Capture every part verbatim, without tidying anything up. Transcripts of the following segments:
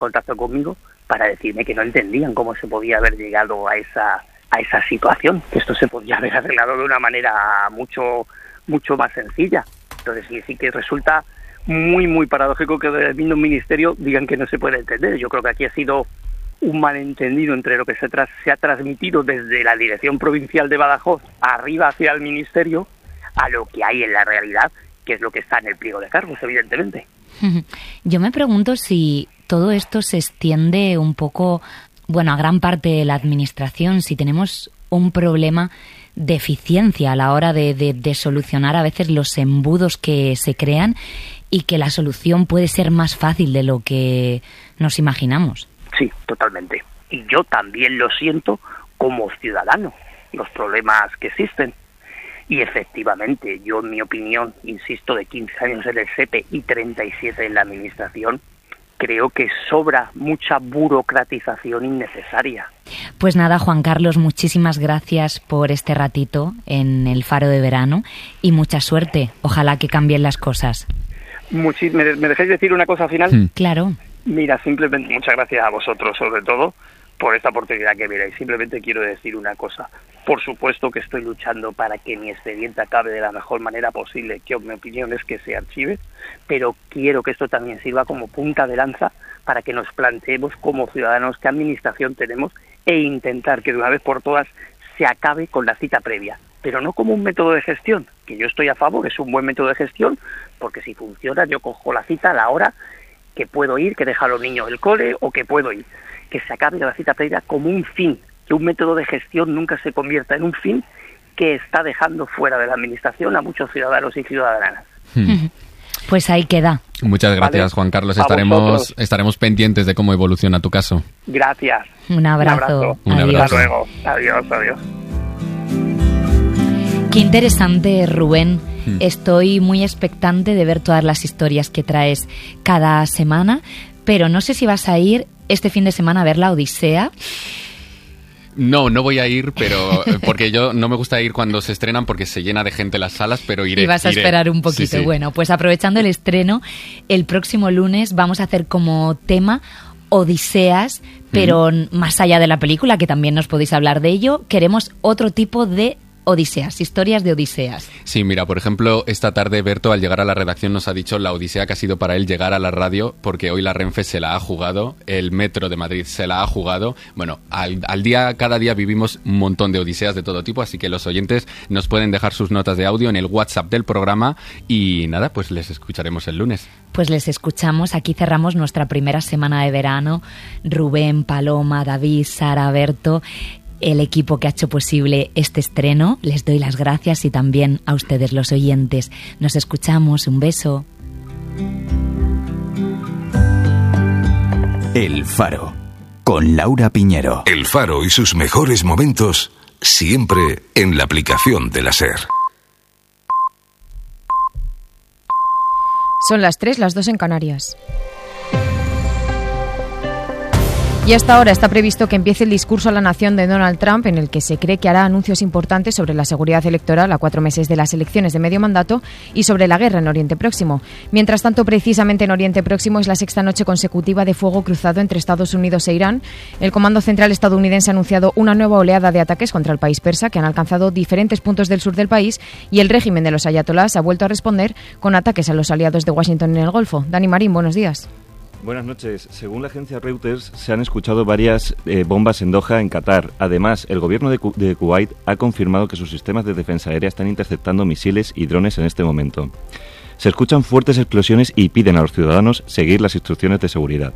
contacto conmigo para decirme que no entendían cómo se podía haber llegado a esa a esa situación, que esto se podía haber arreglado de una manera mucho mucho más sencilla. Entonces sí, sí que resulta muy muy paradójico que del mismo ministerio digan que no se puede entender. Yo creo que aquí ha sido un malentendido entre lo que se, tras, se ha transmitido desde la dirección provincial de Badajoz arriba hacia el ministerio a lo que hay en la realidad, que es lo que está en el pliego de cargos, evidentemente. Yo me pregunto si todo esto se extiende un poco, bueno, a gran parte de la administración, si tenemos un problema de eficiencia a la hora de, de, de solucionar a veces los embudos que se crean y que la solución puede ser más fácil de lo que nos imaginamos. Sí, totalmente. Y yo también lo siento como ciudadano, los problemas que existen. Y efectivamente, yo en mi opinión, insisto, de quince años en el S E P E y treinta y siete en la administración, creo que sobra mucha burocratización innecesaria. Pues nada, Juan Carlos, muchísimas gracias por este ratito en el Faro de Verano y mucha suerte. Ojalá que cambien las cosas. Muchis- ¿Me, ¿Me dejáis decir una cosa final? Mm. Claro. Mira, simplemente muchas gracias a vosotros, sobre todo, por esta oportunidad que me dais. Simplemente quiero decir una cosa. Por supuesto que estoy luchando para que mi expediente acabe de la mejor manera posible, que mi opinión es que se archive, pero quiero que esto también sirva como punta de lanza para que nos planteemos como ciudadanos qué administración tenemos e intentar que de una vez por todas se acabe con la cita previa, pero no como un método de gestión, que yo estoy a favor, es un buen método de gestión, porque si funciona yo cojo la cita a la hora que puedo ir, que deja a los niños el cole o que puedo ir, que se acabe la cita previa como un fin, que un método de gestión nunca se convierta en un fin que está dejando fuera de la administración a muchos ciudadanos y ciudadanas. Hmm. Pues ahí queda. Muchas gracias, vale. Juan Carlos. Estaremos estaremos pendientes de cómo evoluciona tu caso. Gracias. Un abrazo. Un abrazo. Un abrazo. Hasta luego. Adiós, adiós. Qué interesante, Rubén. Hmm. Estoy muy expectante de ver todas las historias que traes cada semana, pero no sé si vas a ir este fin de semana a ver la Odisea. No, no voy a ir, pero porque yo no me gusta ir cuando se estrenan porque se llena de gente las salas, pero iré. Y vas a iré. esperar un poquito. Sí, sí. Bueno, pues aprovechando el estreno, el próximo lunes vamos a hacer como tema Odiseas, pero mm. más allá de la película, que también nos podéis hablar de ello, queremos otro tipo de Odiseas, historias de Odiseas. Sí, mira, por ejemplo, esta tarde Berto al llegar a la redacción nos ha dicho la odisea que ha sido para él llegar a la radio, porque hoy la Renfe se la ha jugado, el Metro de Madrid se la ha jugado. Bueno, al, al día, cada día vivimos un montón de odiseas de todo tipo, así que los oyentes nos pueden dejar sus notas de audio en el WhatsApp del programa y nada, pues les escucharemos el lunes. Pues les escuchamos, aquí cerramos nuestra primera semana de verano. Rubén, Paloma, David, Sara, Berto, el equipo que ha hecho posible este estreno. Les doy las gracias y también a ustedes, los oyentes. Nos escuchamos. Un beso. El Faro, con Laura Piñero. El Faro y sus mejores momentos, siempre en la aplicación de la SER. Son las tres, las dos en Canarias. Y hasta ahora está previsto que empiece el discurso a la nación de Donald Trump, en el que se cree que hará anuncios importantes sobre la seguridad electoral a cuatro meses de las elecciones de medio mandato y sobre la guerra en Oriente Próximo. Mientras tanto, precisamente en Oriente Próximo es la sexta noche consecutiva de fuego cruzado entre Estados Unidos e Irán. El Comando Central estadounidense ha anunciado una nueva oleada de ataques contra el país persa que han alcanzado diferentes puntos del sur del país, y el régimen de los ayatolás ha vuelto a responder con ataques a los aliados de Washington en el Golfo. Dani Marín, buenos días. Buenas noches. Según la agencia Reuters, se han escuchado varias eh, bombas en Doha, en Qatar. Además, el gobierno de, Ku- de Kuwait ha confirmado que sus sistemas de defensa aérea están interceptando misiles y drones en este momento. Se escuchan fuertes explosiones y piden a los ciudadanos seguir las instrucciones de seguridad.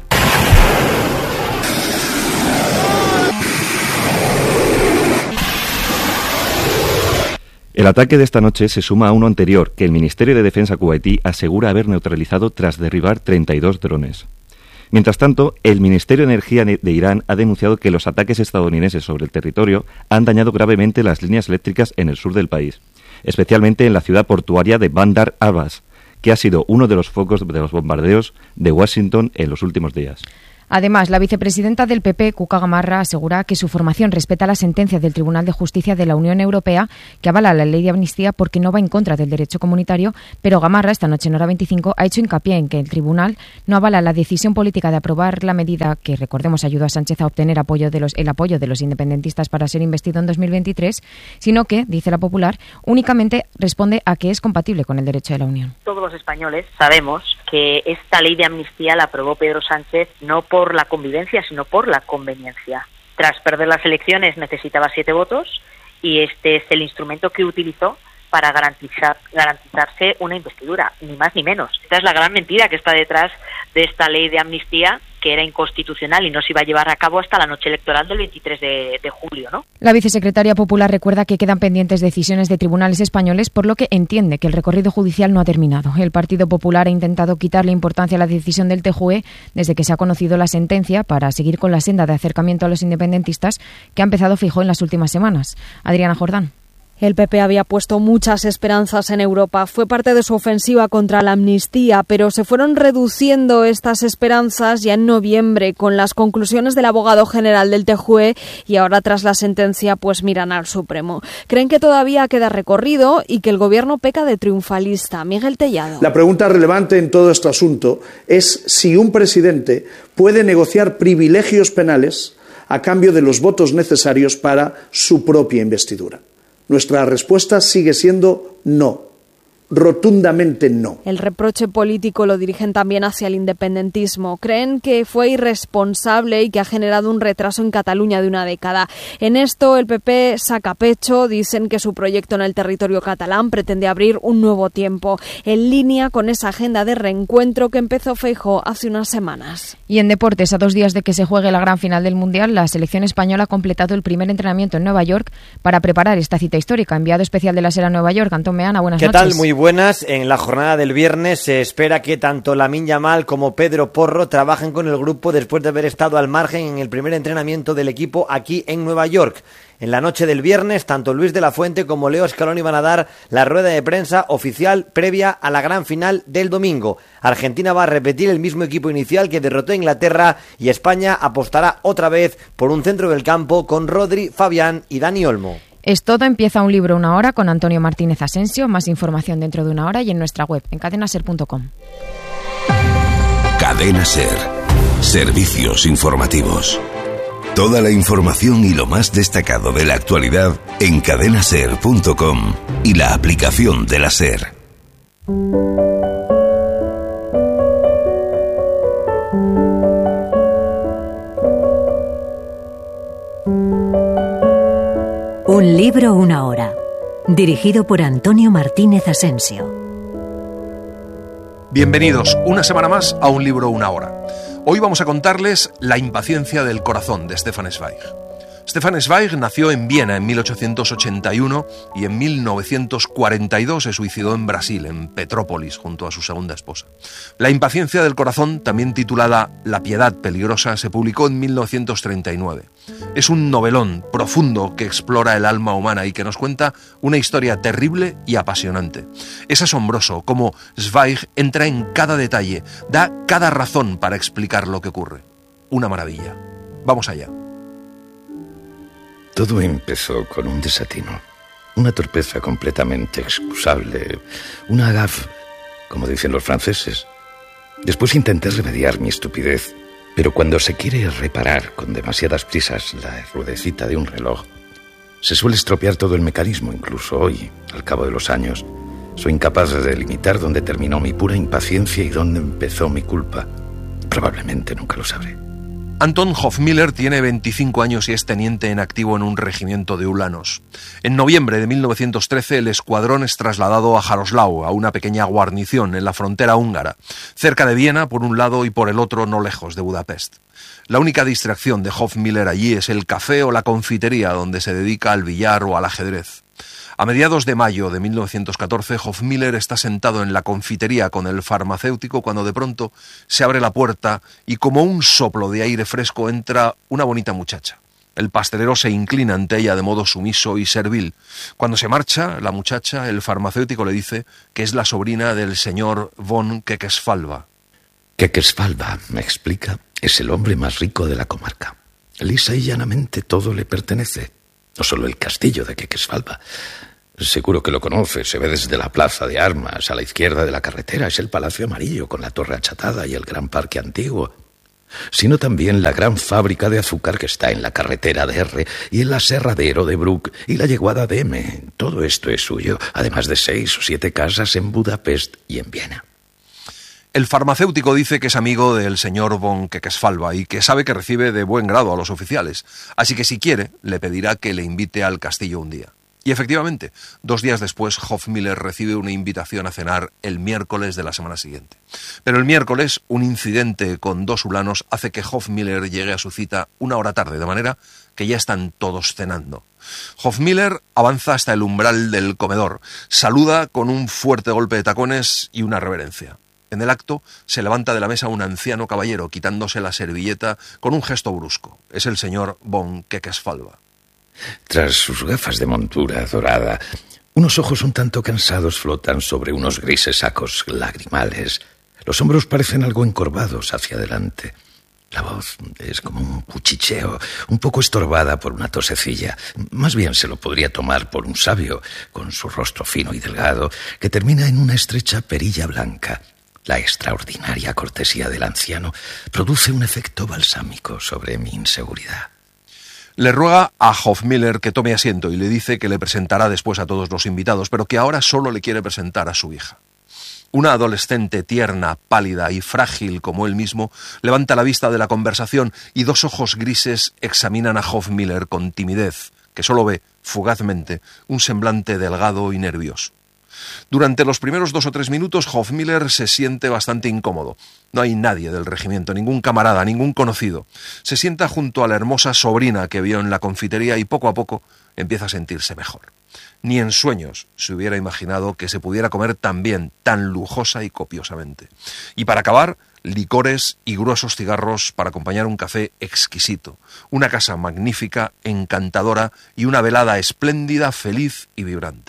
El ataque de esta noche se suma a uno anterior, que el Ministerio de Defensa kuwaití asegura haber neutralizado tras derribar treinta y dos drones. Mientras tanto, el Ministerio de Energía de Irán ha denunciado que los ataques estadounidenses sobre el territorio han dañado gravemente las líneas eléctricas en el sur del país, especialmente en la ciudad portuaria de Bandar Abbas, que ha sido uno de los focos de los bombardeos de Washington en los últimos días. Además, la vicepresidenta del P P, Cuca Gamarra, asegura que su formación respeta la sentencia del Tribunal de Justicia de la Unión Europea que avala la ley de amnistía porque no va en contra del derecho comunitario, pero Gamarra, esta noche en Hora veinticinco, ha hecho hincapié en que el Tribunal no avala la decisión política de aprobar la medida que, recordemos, ayudó a Sánchez a obtener apoyo de los, el apoyo de los independentistas para ser investido en dos mil veintitrés, sino que, dice la Popular, únicamente responde a que es compatible con el derecho de la Unión. Todos los españoles sabemos que esta ley de amnistía la aprobó Pedro Sánchez no por la convivencia, sino por la conveniencia. Tras perder las elecciones necesitaba siete votos y este es el instrumento que utilizó para garantizar, garantizarse una investidura, ni más ni menos. Esta es la gran mentira que está detrás de esta ley de amnistía, que era inconstitucional y no se iba a llevar a cabo hasta la noche electoral del veintitrés de julio, ¿no? La vicesecretaria popular recuerda que quedan pendientes decisiones de tribunales españoles, por lo que entiende que el recorrido judicial no ha terminado. El Partido Popular ha intentado quitarle importancia a la decisión del T J U E desde que se ha conocido la sentencia para seguir con la senda de acercamiento a los independentistas que ha empezado Feijóo en las últimas semanas. Adriana Jordán. El P P había puesto muchas esperanzas en Europa. Fue parte de su ofensiva contra la amnistía, pero se fueron reduciendo estas esperanzas ya en noviembre con las conclusiones del abogado general del T J U E y ahora tras la sentencia pues miran al Supremo. Creen que todavía queda recorrido y que el gobierno peca de triunfalista. Miguel Tellado. La pregunta relevante en todo este asunto es si un presidente puede negociar privilegios penales a cambio de los votos necesarios para su propia investidura. Nuestra respuesta sigue siendo no, rotundamente no. El reproche político lo dirigen también hacia el independentismo. Creen que fue irresponsable y que ha generado un retraso en Cataluña de una década. En esto el P P saca pecho, dicen que su proyecto en el territorio catalán pretende abrir un nuevo tiempo, en línea con esa agenda de reencuentro que empezó Feijóo hace unas semanas. Y en deportes, a dos días de que se juegue la gran final del Mundial, la selección española ha completado el primer entrenamiento en Nueva York para preparar esta cita histórica. Enviado especial de la SER a Nueva York, Antón Meana, buenas ¿Qué noches. ¿Qué tal? Muy buenas. En la jornada del viernes se espera que tanto Lamine Yamal como Pedro Porro trabajen con el grupo después de haber estado al margen en el primer entrenamiento del equipo aquí en Nueva York. En la noche del viernes, tanto Luis de la Fuente como Leo Scaloni van a dar la rueda de prensa oficial previa a la gran final del domingo. Argentina va a repetir el mismo equipo inicial que derrotó a Inglaterra y España apostará otra vez por un centro del campo con Rodri, Fabián y Dani Olmo. Es todo, empieza Un Libro Una Hora con Antonio Martínez Asensio. Más información dentro de una hora y en nuestra web, en cadena ser punto com. Cadena Ser. Servicios informativos. Toda la información y lo más destacado de la actualidad en cadena ser punto com y la aplicación de la SER. Un libro, una hora. Dirigido por Antonio Martínez Asensio. Bienvenidos una semana más a Un libro, una hora. Hoy vamos a contarles La impaciencia del corazón de Stefan Zweig. Stefan Zweig nació en Viena en mil ochocientos ochenta y uno y en mil novecientos cuarenta y dos se suicidó en Brasil, en Petrópolis, junto a su segunda esposa. La impaciencia del corazón, también titulada La piedad peligrosa, se publicó en mil novecientos treinta y nueve. Es un novelón profundo que explora el alma humana y que nos cuenta una historia terrible y apasionante. Es asombroso cómo Zweig entra en cada detalle, da cada razón para explicar lo que ocurre. Una maravilla. Vamos allá. Todo empezó con un desatino, una torpeza completamente excusable, una gaffe, como dicen los franceses. Después intenté remediar mi estupidez, pero cuando se quiere reparar con demasiadas prisas la ruedecita de un reloj, se suele estropear todo el mecanismo. Incluso hoy, al cabo de los años, soy incapaz de delimitar dónde terminó mi pura impaciencia y dónde empezó mi culpa. Probablemente nunca lo sabré. Anton Hofmiller tiene veinticinco años y es teniente en activo en un regimiento de ulanos. En noviembre de mil novecientos trece el escuadrón es trasladado a Jaroslau, a una pequeña guarnición en la frontera húngara, cerca de Viena por un lado y por el otro no lejos de Budapest. La única distracción de Hofmiller allí es el café o la confitería donde se dedica al billar o al ajedrez. A mediados de mayo de mil novecientos catorce, Hofmiller está sentado en la confitería con el farmacéutico cuando de pronto se abre la puerta y como un soplo de aire fresco entra una bonita muchacha. El pastelero se inclina ante ella de modo sumiso y servil. Cuando se marcha la muchacha, el farmacéutico le dice que es la sobrina del señor von Kekesfalva. Quequesfalva, me explica, es el hombre más rico de la comarca. Lisa y llanamente todo le pertenece. No solo el castillo de Quequesfalva. Seguro que lo conoce, se ve desde la plaza de armas, a la izquierda de la carretera, es el Palacio Amarillo con la torre achatada y el gran parque antiguo. Sino también la gran fábrica de azúcar que está en la carretera de R y el aserradero de Brook y la yeguada de M. Todo esto es suyo, además de seis o siete casas en Budapest y en Viena. El farmacéutico dice que es amigo del señor von Quequesfalva y que sabe que recibe de buen grado a los oficiales, así que si quiere, le pedirá que le invite al castillo un día. Y efectivamente, dos días después, Hofmiller recibe una invitación a cenar el miércoles de la semana siguiente. Pero el miércoles, un incidente con dos ulanos hace que Hofmiller llegue a su cita una hora tarde, de manera que ya están todos cenando. Hofmiller avanza hasta el umbral del comedor, saluda con un fuerte golpe de tacones y una reverencia. En el acto, se levanta de la mesa un anciano caballero, quitándose la servilleta con un gesto brusco. Es el señor von Quequesfalva. Tras sus gafas de montura dorada, unos ojos un tanto cansados flotan sobre unos grises sacos lagrimales. Los hombros parecen algo encorvados hacia adelante. La voz es como un cuchicheo, un poco estorbada por una tosecilla. Más bien se lo podría tomar por un sabio, con su rostro fino y delgado, que termina en una estrecha perilla blanca. La extraordinaria cortesía del anciano produce un efecto balsámico sobre mi inseguridad. Le ruega a Hofmiller que tome asiento y le dice que le presentará después a todos los invitados, pero que ahora solo le quiere presentar a su hija. Una adolescente tierna, pálida y frágil como él mismo, levanta la vista de la conversación y dos ojos grises examinan a Hofmiller con timidez, que solo ve, fugazmente, un semblante delgado y nervioso. Durante los primeros dos o tres minutos, Hofmiller se siente bastante incómodo. No hay nadie del regimiento, ningún camarada, ningún conocido. Se sienta junto a la hermosa sobrina que vio en la confitería y poco a poco empieza a sentirse mejor. Ni en sueños se hubiera imaginado que se pudiera comer tan bien, tan lujosa y copiosamente. Y para acabar, licores y gruesos cigarros para acompañar un café exquisito, una casa magnífica, encantadora y una velada espléndida, feliz y vibrante.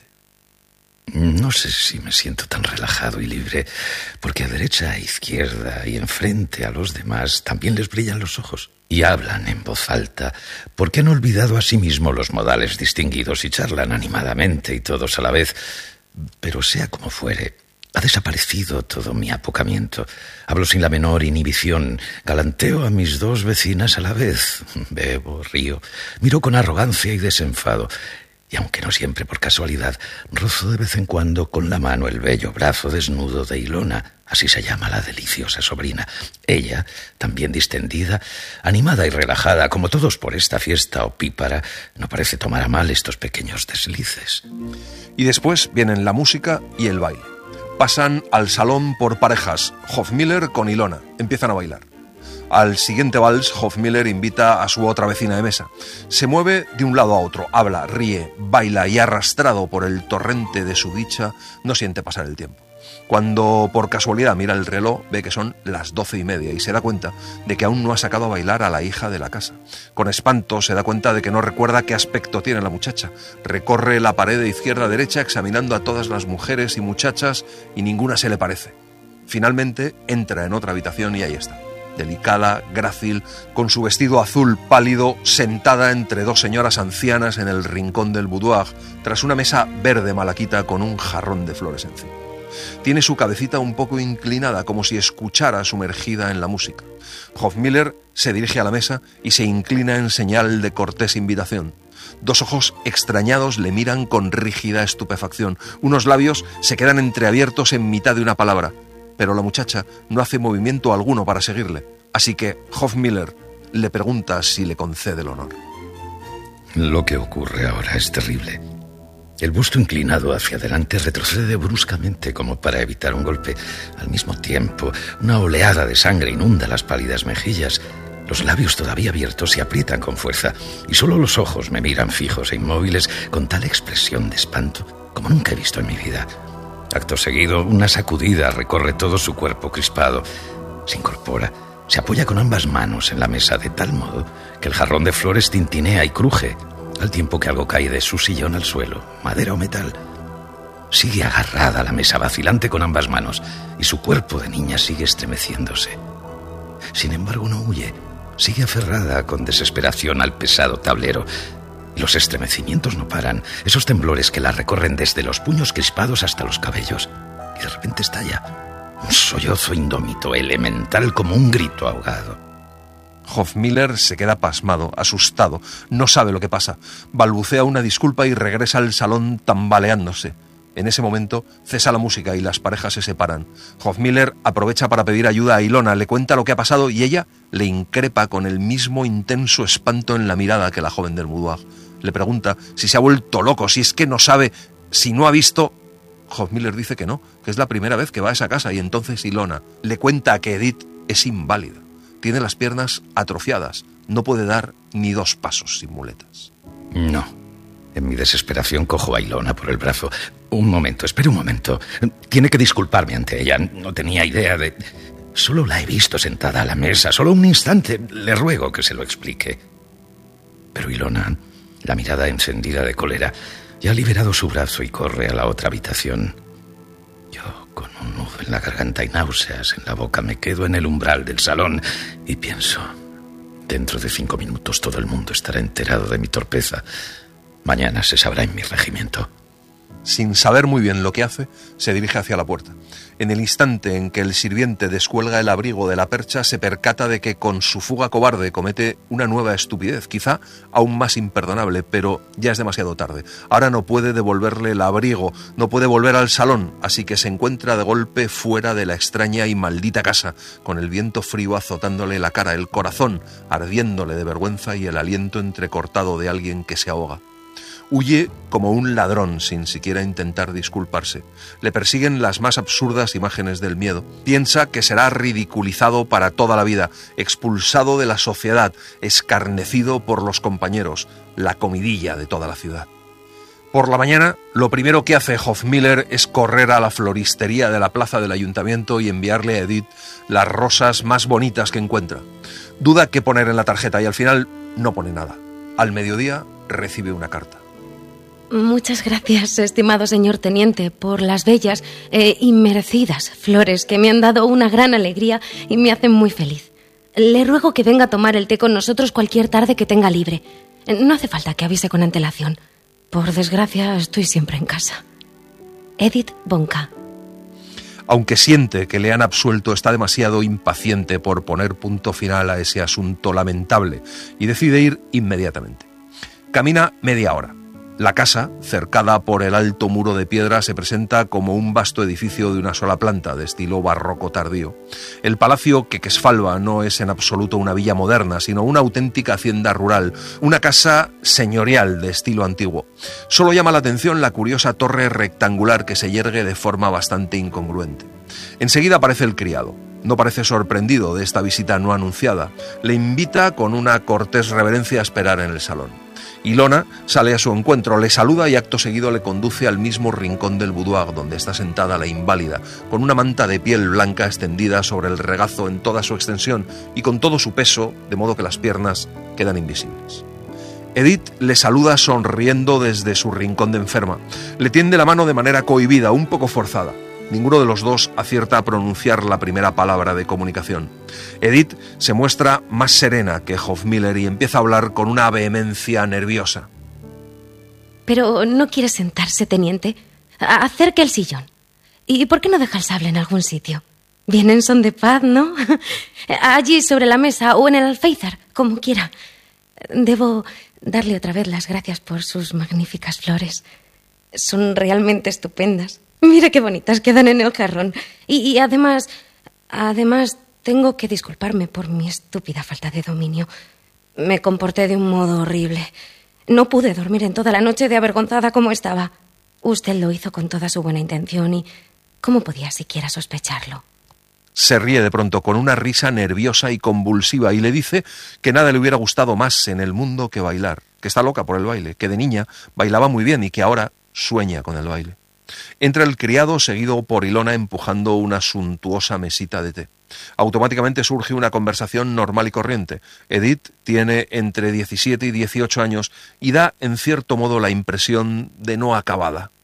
No sé si me siento tan relajado y libre, porque a derecha, a izquierda y enfrente a los demás también les brillan los ojos y hablan en voz alta, porque han olvidado a sí mismos los modales distinguidos y charlan animadamente y todos a la vez. Pero sea como fuere, ha desaparecido todo mi apocamiento. Hablo sin la menor inhibición, galanteo a mis dos vecinas a la vez, bebo, río, miro con arrogancia y desenfado. Y aunque no siempre por casualidad, rozo de vez en cuando con la mano el bello brazo desnudo de Ilona, así se llama la deliciosa sobrina. Ella, también distendida, animada y relajada, como todos por esta fiesta opípara, no parece tomar a mal estos pequeños deslices. Y después vienen la música y el baile. Pasan al salón por parejas, Hofmiller con Ilona, empiezan a bailar. Al siguiente vals, Hofmiller invita a su otra vecina de mesa. Se mueve de un lado a otro, habla, ríe, baila y arrastrado por el torrente de su dicha, no siente pasar el tiempo. Cuando por casualidad mira el reloj, ve que son las doce y media y se da cuenta de que aún no ha sacado a bailar a la hija de la casa. Con espanto se da cuenta de que no recuerda qué aspecto tiene la muchacha. Recorre la pared de izquierda a derecha examinando a todas las mujeres y muchachas y ninguna se le parece. Finalmente entra en otra habitación y ahí está. Delicada, grácil, con su vestido azul pálido, sentada entre dos señoras ancianas en el rincón del boudoir, tras una mesa verde malaquita con un jarrón de flores encima. Tiene su cabecita un poco inclinada, como si escuchara sumergida en la música. Hofmiller se dirige a la mesa y se inclina en señal de cortés invitación. Dos ojos extrañados le miran con rígida estupefacción. Unos labios se quedan entreabiertos en mitad de una palabra. Pero la muchacha no hace movimiento alguno para seguirle, así que Hofmiller le pregunta si le concede el honor. Lo que ocurre ahora es terrible. El busto inclinado hacia adelante retrocede bruscamente como para evitar un golpe. Al mismo tiempo, una oleada de sangre inunda las pálidas mejillas. Los labios todavía abiertos se aprietan con fuerza y solo los ojos me miran fijos e inmóviles con tal expresión de espanto como nunca he visto en mi vida. Acto seguido, una sacudida recorre todo su cuerpo crispado. Se incorpora, se apoya con ambas manos en la mesa de tal modo que el jarrón de flores tintinea y cruje, al tiempo que algo cae de su sillón al suelo, madera o metal. Sigue agarrada a la mesa, vacilante con ambas manos, y su cuerpo de niña sigue estremeciéndose. Sin embargo, no huye. Sigue aferrada con desesperación al pesado tablero. Los estremecimientos no paran, esos temblores que la recorren desde los puños crispados hasta los cabellos. Y de repente estalla. Un sollozo indómito, elemental, como un grito ahogado. Hofmiller se queda pasmado, asustado, no sabe lo que pasa. Balbucea una disculpa y regresa al salón tambaleándose. En ese momento cesa la música y las parejas se separan. Hofmiller aprovecha para pedir ayuda a Ilona, le cuenta lo que ha pasado y ella le increpa con el mismo intenso espanto en la mirada que la joven del boudoir. Le pregunta si se ha vuelto loco, si es que no sabe, si no ha visto... Hofmiller dice que no, que es la primera vez que va a esa casa, y entonces Ilona le cuenta que Edith es inválida. Tiene las piernas atrofiadas, no puede dar ni dos pasos sin muletas. No. En mi desesperación cojo a Ilona por el brazo. Un momento, espere un momento. Tiene que disculparme ante ella. No tenía idea de... Solo la he visto sentada a la mesa, solo un instante. Le ruego que se lo explique. Pero Ilona, la mirada encendida de cólera, ya ha liberado su brazo y corre a la otra habitación. Yo, con un nudo en la garganta y náuseas en la boca, me quedo en el umbral del salón y pienso... Dentro de cinco minutos todo el mundo estará enterado de mi torpeza. Mañana se sabrá en mi regimiento. Sin saber muy bien lo que hace, se dirige hacia la puerta. En el instante en que el sirviente descuelga el abrigo de la percha, se percata de que con su fuga cobarde comete una nueva estupidez, quizá aún más imperdonable, pero ya es demasiado tarde. Ahora no puede devolverle el abrigo, no puede volver al salón, así que se encuentra de golpe fuera de la extraña y maldita casa, con el viento frío azotándole la cara, el corazón ardiéndole de vergüenza y el aliento entrecortado de alguien que se ahoga. Huye como un ladrón sin siquiera intentar disculparse. Le persiguen las más absurdas imágenes del miedo. Piensa que será ridiculizado para toda la vida, expulsado de la sociedad, escarnecido por los compañeros, la comidilla de toda la ciudad. Por la mañana, lo primero que hace Hofmiller es correr a la floristería de la plaza del ayuntamiento y enviarle a Edith las rosas más bonitas que encuentra. Duda qué poner en la tarjeta y al final no pone nada. Al mediodía recibe una carta. Muchas gracias, estimado señor teniente, por las bellas e inmerecidas flores que me han dado una gran alegría y me hacen muy feliz. Le ruego que venga a tomar el té con nosotros cualquier tarde que tenga libre. No hace falta que avise con antelación. Por desgracia, estoy siempre en casa. Edith von K. Aunque siente que le han absuelto, está demasiado impaciente por poner punto final a ese asunto lamentable y decide ir inmediatamente. Camina media hora. La casa, cercada por el alto muro de piedra, se presenta como un vasto edificio de una sola planta, de estilo barroco tardío. El palacio Quequesfalva no es en absoluto una villa moderna, sino una auténtica hacienda rural, una casa señorial de estilo antiguo. Solo llama la atención la curiosa torre rectangular que se yergue de forma bastante incongruente. Enseguida aparece el criado. No parece sorprendido de esta visita no anunciada. Le invita con una cortés reverencia a esperar en el salón. Ilona sale a su encuentro, le saluda y acto seguido le conduce al mismo rincón del boudoir donde está sentada la inválida, con una manta de piel blanca extendida sobre el regazo en toda su extensión y con todo su peso, de modo que las piernas quedan invisibles. Edith le saluda sonriendo desde su rincón de enferma. Le tiende la mano de manera cohibida, un poco forzada. Ninguno de los dos acierta a pronunciar la primera palabra de comunicación. Edith se muestra más serena que Hofmiller y empieza a hablar con una vehemencia nerviosa. Pero ¿no quiere sentarse, teniente? Acerque el sillón. ¿Y por qué no deja el sable en algún sitio? Bien en son de paz, ¿no? Allí sobre la mesa o en el alféizar, como quiera. Debo darle otra vez las gracias por sus magníficas flores. Son realmente estupendas. Mira qué bonitas quedan en el jarrón. Y, y además, además, tengo que disculparme por mi estúpida falta de dominio. Me comporté de un modo horrible. No pude dormir en toda la noche de avergonzada como estaba. Usted lo hizo con toda su buena intención y ¿cómo podía siquiera sospecharlo? Se ríe de pronto con una risa nerviosa y convulsiva y le dice que nada le hubiera gustado más en el mundo que bailar, que está loca por el baile, que de niña bailaba muy bien y que ahora sueña con el baile. Entra el criado seguido por Ilona empujando una suntuosa mesita de té. Automáticamente surge una conversación normal y corriente. Edith tiene entre diecisiete y dieciocho años y da en cierto modo la impresión de no acabada.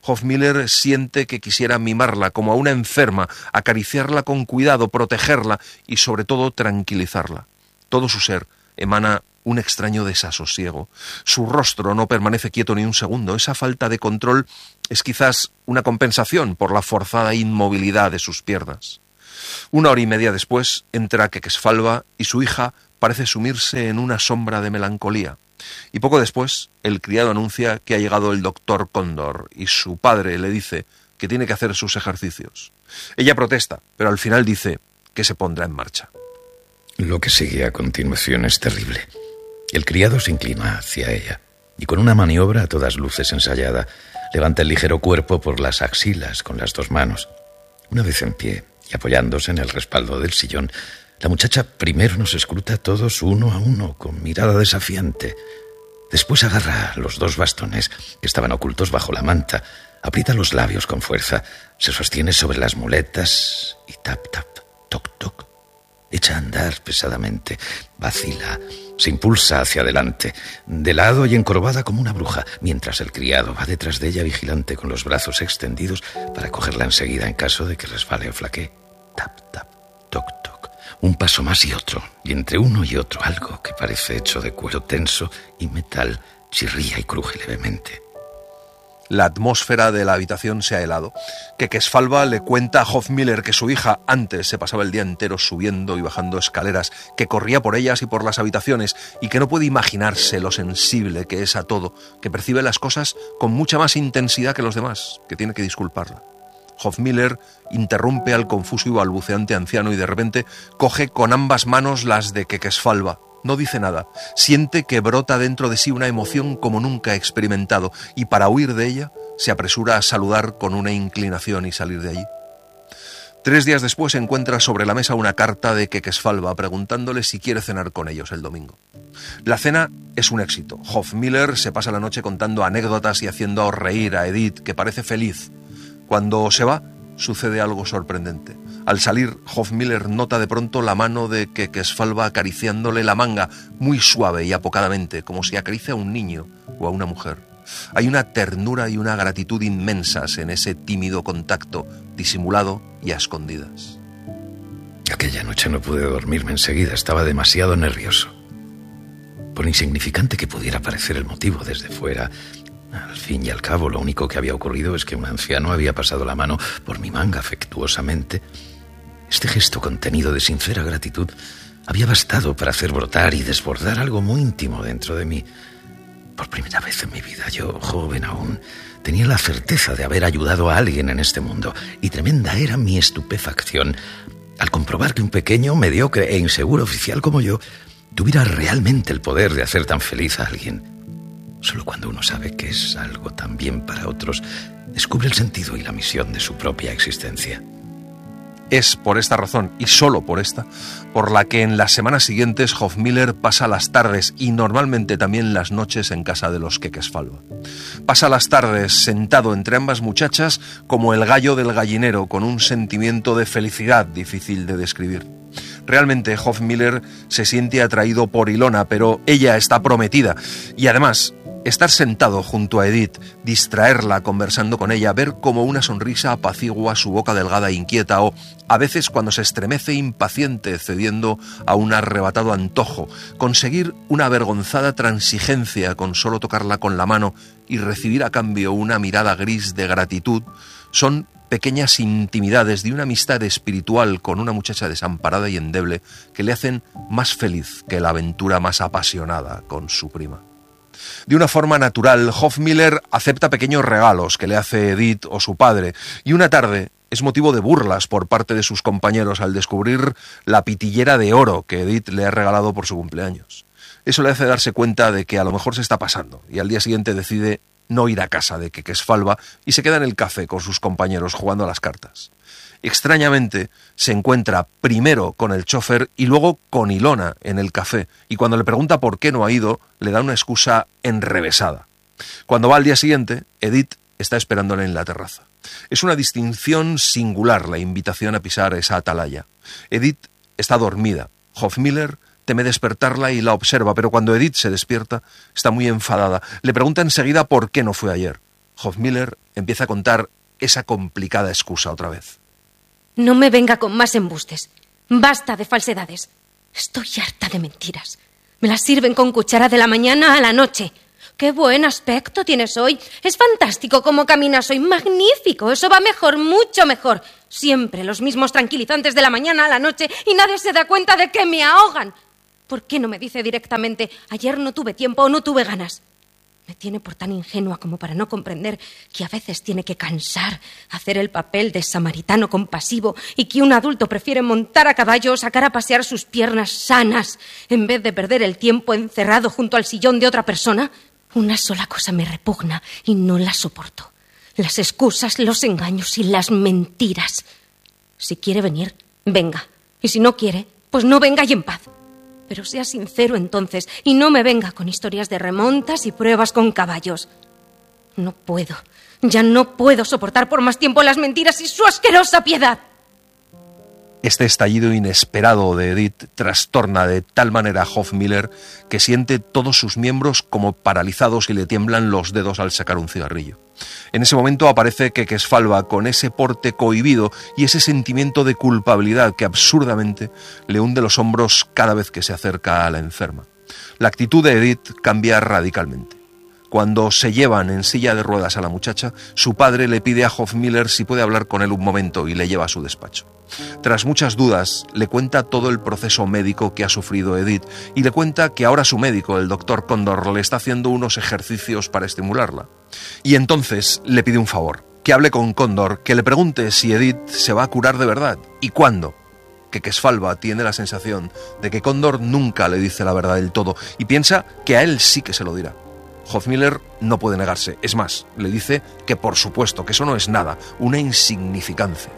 Hofmiller siente que quisiera mimarla como a una enferma, acariciarla con cuidado, protegerla y sobre todo tranquilizarla. Todo su ser emana un extraño desasosiego. Su rostro no permanece quieto ni un segundo. Esa falta de control es quizás una compensación por la forzada inmovilidad de sus piernas. Una hora y media después entra Quequesfalva y su hija parece sumirse en una sombra de melancolía. Y poco después, el criado anuncia que ha llegado el doctor Cóndor y su padre le dice que tiene que hacer sus ejercicios. Ella protesta, pero al final dice que se pondrá en marcha. Lo que sigue a continuación es terrible. El criado se inclina hacia ella y con una maniobra a todas luces ensayada, levanta el ligero cuerpo por las axilas con las dos manos. Una vez en pie y apoyándose en el respaldo del sillón, la muchacha primero nos escruta a todos uno a uno con mirada desafiante. Después agarra los dos bastones que estaban ocultos bajo la manta, aprieta los labios con fuerza, se sostiene sobre las muletas y tap, tap, toc, toc. Echa a andar pesadamente, vacila, se impulsa hacia adelante, de lado y encorvada como una bruja, mientras el criado va detrás de ella vigilante con los brazos extendidos para cogerla enseguida en caso de que resbale o flaquee. Tap, tap, toc, toc. Un paso más y otro, y entre uno y otro algo que parece hecho de cuero tenso y metal chirría y cruje levemente. La atmósfera de la habitación se ha helado. Quequesfalva le cuenta a Hofmiller que su hija antes se pasaba el día entero subiendo y bajando escaleras, que corría por ellas y por las habitaciones y que no puede imaginarse lo sensible que es a todo, que percibe las cosas con mucha más intensidad que los demás, que tiene que disculparla. Hofmiller interrumpe al confuso y balbuceante anciano y de repente coge con ambas manos las de Quequesfalva. No dice nada, siente que brota dentro de sí una emoción como nunca ha experimentado y para huir de ella se apresura a saludar con una inclinación y salir de allí. Tres días después encuentra sobre la mesa una carta de Quequesfalva preguntándole si quiere cenar con ellos el domingo. La cena es un éxito. Hofmiller se pasa la noche contando anécdotas y haciendo reír a Edith, que parece feliz. Cuando se va, sucede algo sorprendente. Al salir, Hofmiller nota de pronto la mano de Quequesfalva acariciándole la manga, muy suave y apocadamente, como si acaricia a un niño o a una mujer. Hay una ternura y una gratitud inmensas en ese tímido contacto, disimulado y a escondidas. Aquella noche no pude dormirme enseguida, estaba demasiado nervioso. Por insignificante que pudiera parecer el motivo desde fuera, al fin y al cabo lo único que había ocurrido es que un anciano había pasado la mano por mi manga afectuosamente. Este gesto contenido de sincera gratitud había bastado para hacer brotar y desbordar algo muy íntimo dentro de mí. Por primera vez en mi vida, yo, joven aún, tenía la certeza de haber ayudado a alguien en este mundo, y tremenda era mi estupefacción al comprobar que un pequeño, mediocre e inseguro oficial como yo tuviera realmente el poder de hacer tan feliz a alguien. Solo cuando uno sabe que es algo también para otros, descubre el sentido y la misión de su propia existencia. Es por esta razón, y solo por esta, por la que en las semanas siguientes Hofmiller pasa las tardes y normalmente también las noches en casa de los Quequesfalva. Pasa las tardes sentado entre ambas muchachas como el gallo del gallinero, con un sentimiento de felicidad difícil de describir. Realmente Hofmiller se siente atraído por Ilona, pero ella está prometida y además estar sentado junto a Edith, distraerla conversando con ella, ver cómo una sonrisa apacigua su boca delgada e inquieta o, a veces cuando se estremece impaciente cediendo a un arrebatado antojo, conseguir una avergonzada transigencia con solo tocarla con la mano y recibir a cambio una mirada gris de gratitud, son pequeñas intimidades de una amistad espiritual con una muchacha desamparada y endeble que le hacen más feliz que la aventura más apasionada con su prima. De una forma natural, Hofmiller acepta pequeños regalos que le hace Edith o su padre, y una tarde es motivo de burlas por parte de sus compañeros al descubrir la pitillera de oro que Edith le ha regalado por su cumpleaños. Eso le hace darse cuenta de que a lo mejor se está pasando, y al día siguiente decide no ir a casa de Quequesfalva y se queda en el café con sus compañeros jugando a las cartas. Extrañamente, se encuentra primero con el chofer y luego con Ilona en el café, y cuando le pregunta por qué no ha ido, le da una excusa enrevesada. Cuando va al día siguiente, Edith está esperándole en la terraza. Es una distinción singular la invitación a pisar esa atalaya. Edith está dormida. Hofmiller teme despertarla y la observa, pero cuando Edith se despierta, está muy enfadada. Le pregunta enseguida por qué no fue ayer. Hofmiller empieza a contar esa complicada excusa otra vez. No me venga con más embustes. Basta de falsedades. Estoy harta de mentiras. Me las sirven con cuchara de la mañana a la noche. ¡Qué buen aspecto tienes hoy! Es fantástico cómo caminas hoy. ¡Magnífico! Eso va mejor, mucho mejor. Siempre los mismos tranquilizantes de la mañana a la noche y nadie se da cuenta de que me ahogan. ¿Por qué no me dice directamente, ayer no tuve tiempo o no tuve ganas? Me tiene por tan ingenua como para no comprender que a veces tiene que cansar, hacer el papel de samaritano compasivo y que un adulto prefiere montar a caballo o sacar a pasear sus piernas sanas en vez de perder el tiempo encerrado junto al sillón de otra persona. Una sola cosa me repugna y no la soporto. Las excusas, los engaños y las mentiras. Si quiere venir, venga. Y si no quiere, pues no venga y en paz. Pero sea sincero entonces y no me venga con historias de remontas y pruebas con caballos. No puedo, ya no puedo soportar por más tiempo las mentiras y su asquerosa piedad. Este estallido inesperado de Edith trastorna de tal manera a Hofmiller que siente todos sus miembros como paralizados y le tiemblan los dedos al sacar un cigarrillo. En ese momento aparece Quequesfalva con ese porte cohibido y ese sentimiento de culpabilidad que absurdamente le hunde los hombros cada vez que se acerca a la enferma. La actitud de Edith cambia radicalmente. Cuando se llevan en silla de ruedas a la muchacha, su padre le pide a Hofmiller si puede hablar con él un momento y le lleva a su despacho. Tras muchas dudas, le cuenta todo el proceso médico que ha sufrido Edith y le cuenta que ahora su médico, el doctor Cóndor, le está haciendo unos ejercicios para estimularla. Y entonces le pide un favor, que hable con Cóndor, que le pregunte si Edith se va a curar de verdad y cuándo. Quequesfalva tiene la sensación de que Cóndor nunca le dice la verdad del todo y piensa que a él sí que se lo dirá. Hofmiller no puede negarse, es más, le dice que por supuesto que eso no es nada, una insignificancia.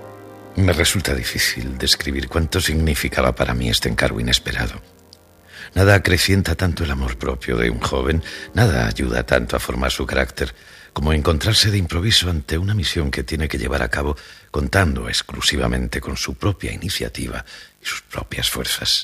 Me resulta difícil describir cuánto significaba para mí este encargo inesperado. Nada acrecienta tanto el amor propio de un joven, nada ayuda tanto a formar su carácter, como encontrarse de improviso ante una misión que tiene que llevar a cabo contando exclusivamente con su propia iniciativa y sus propias fuerzas.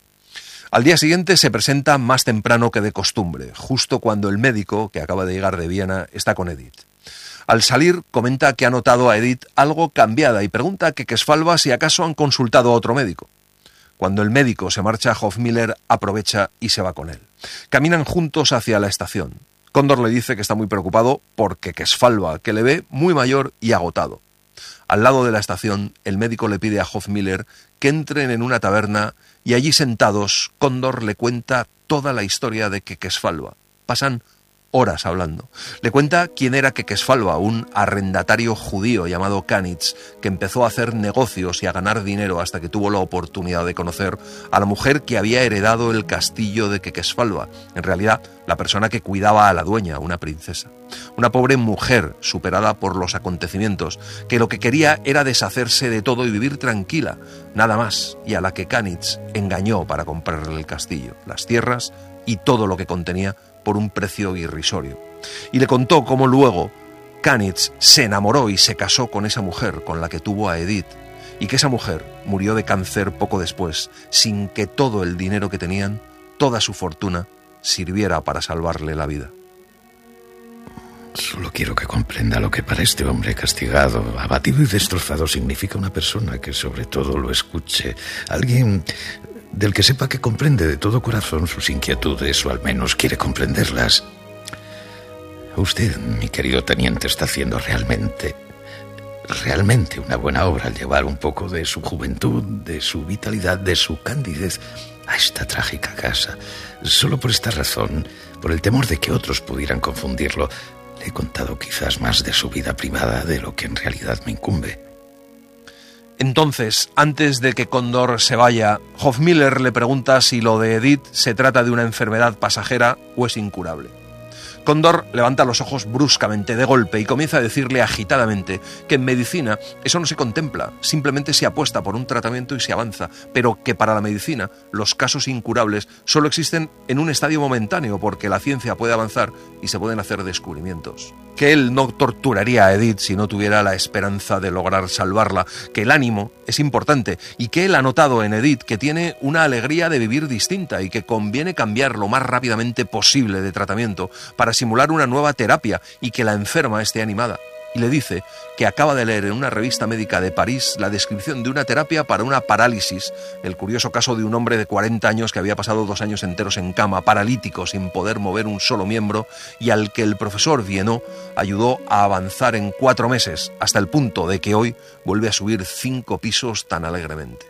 Al día siguiente se presenta más temprano que de costumbre, justo cuando el médico, que acaba de llegar de Viena, está con Edith. Al salir, comenta que ha notado a Edith algo cambiada y pregunta a Quequesfalva si acaso han consultado a otro médico. Cuando el médico se marcha, Hofmiller aprovecha y se va con él. Caminan juntos hacia la estación. Cóndor le dice que está muy preocupado por Quequesfalva, que le ve muy mayor y agotado. Al lado de la estación, el médico le pide a Hofmiller que entren en una taberna y allí sentados, Cóndor le cuenta toda la historia de Quequesfalva. Pasan horas hablando. Le cuenta quién era Quequesfalva, un arrendatario judío llamado Kanitz, que empezó a hacer negocios y a ganar dinero hasta que tuvo la oportunidad de conocer a la mujer que había heredado el castillo de Quequesfalva, en realidad la persona que cuidaba a la dueña, una princesa. Una pobre mujer superada por los acontecimientos, que lo que quería era deshacerse de todo y vivir tranquila, nada más, y a la que Kanitz engañó para comprarle el castillo, las tierras y todo lo que contenía por un precio irrisorio. Y le contó cómo luego Kanitz se enamoró y se casó con esa mujer con la que tuvo a Edith, y que esa mujer murió de cáncer poco después, sin que todo el dinero que tenían, toda su fortuna, sirviera para salvarle la vida. Solo quiero que comprenda lo que para este hombre castigado, abatido y destrozado significa una persona que sobre todo lo escuche, alguien del que sepa que comprende de todo corazón sus inquietudes o al menos quiere comprenderlas. Usted, mi querido teniente, está haciendo realmente, realmente una buena obra al llevar un poco de su juventud, de su vitalidad, de su candidez a esta trágica casa. Solo por esta razón, por el temor de que otros pudieran confundirlo, le he contado quizás más de su vida privada de lo que en realidad me incumbe. Entonces, antes de que Cóndor se vaya, Hofmiller le pregunta si lo de Edith se trata de una enfermedad pasajera o es incurable. Cóndor levanta los ojos bruscamente, de golpe, y comienza a decirle agitadamente que en medicina eso no se contempla, simplemente se apuesta por un tratamiento y se avanza, pero que para la medicina los casos incurables solo existen en un estadio momentáneo porque la ciencia puede avanzar y se pueden hacer descubrimientos. Que él no torturaría a Edith si no tuviera la esperanza de lograr salvarla, que el ánimo es importante y que él ha notado en Edith que tiene una alegría de vivir distinta y que conviene cambiar lo más rápidamente posible de tratamiento para simular una nueva terapia y que la enferma esté animada. Y le dice que acaba de leer en una revista médica de París la descripción de una terapia para una parálisis, el curioso caso de un hombre de cuarenta años que había pasado dos años enteros en cama, paralítico, sin poder mover un solo miembro, y al que el profesor Vienot ayudó a avanzar en cuatro meses, hasta el punto de que hoy vuelve a subir cinco pisos tan alegremente.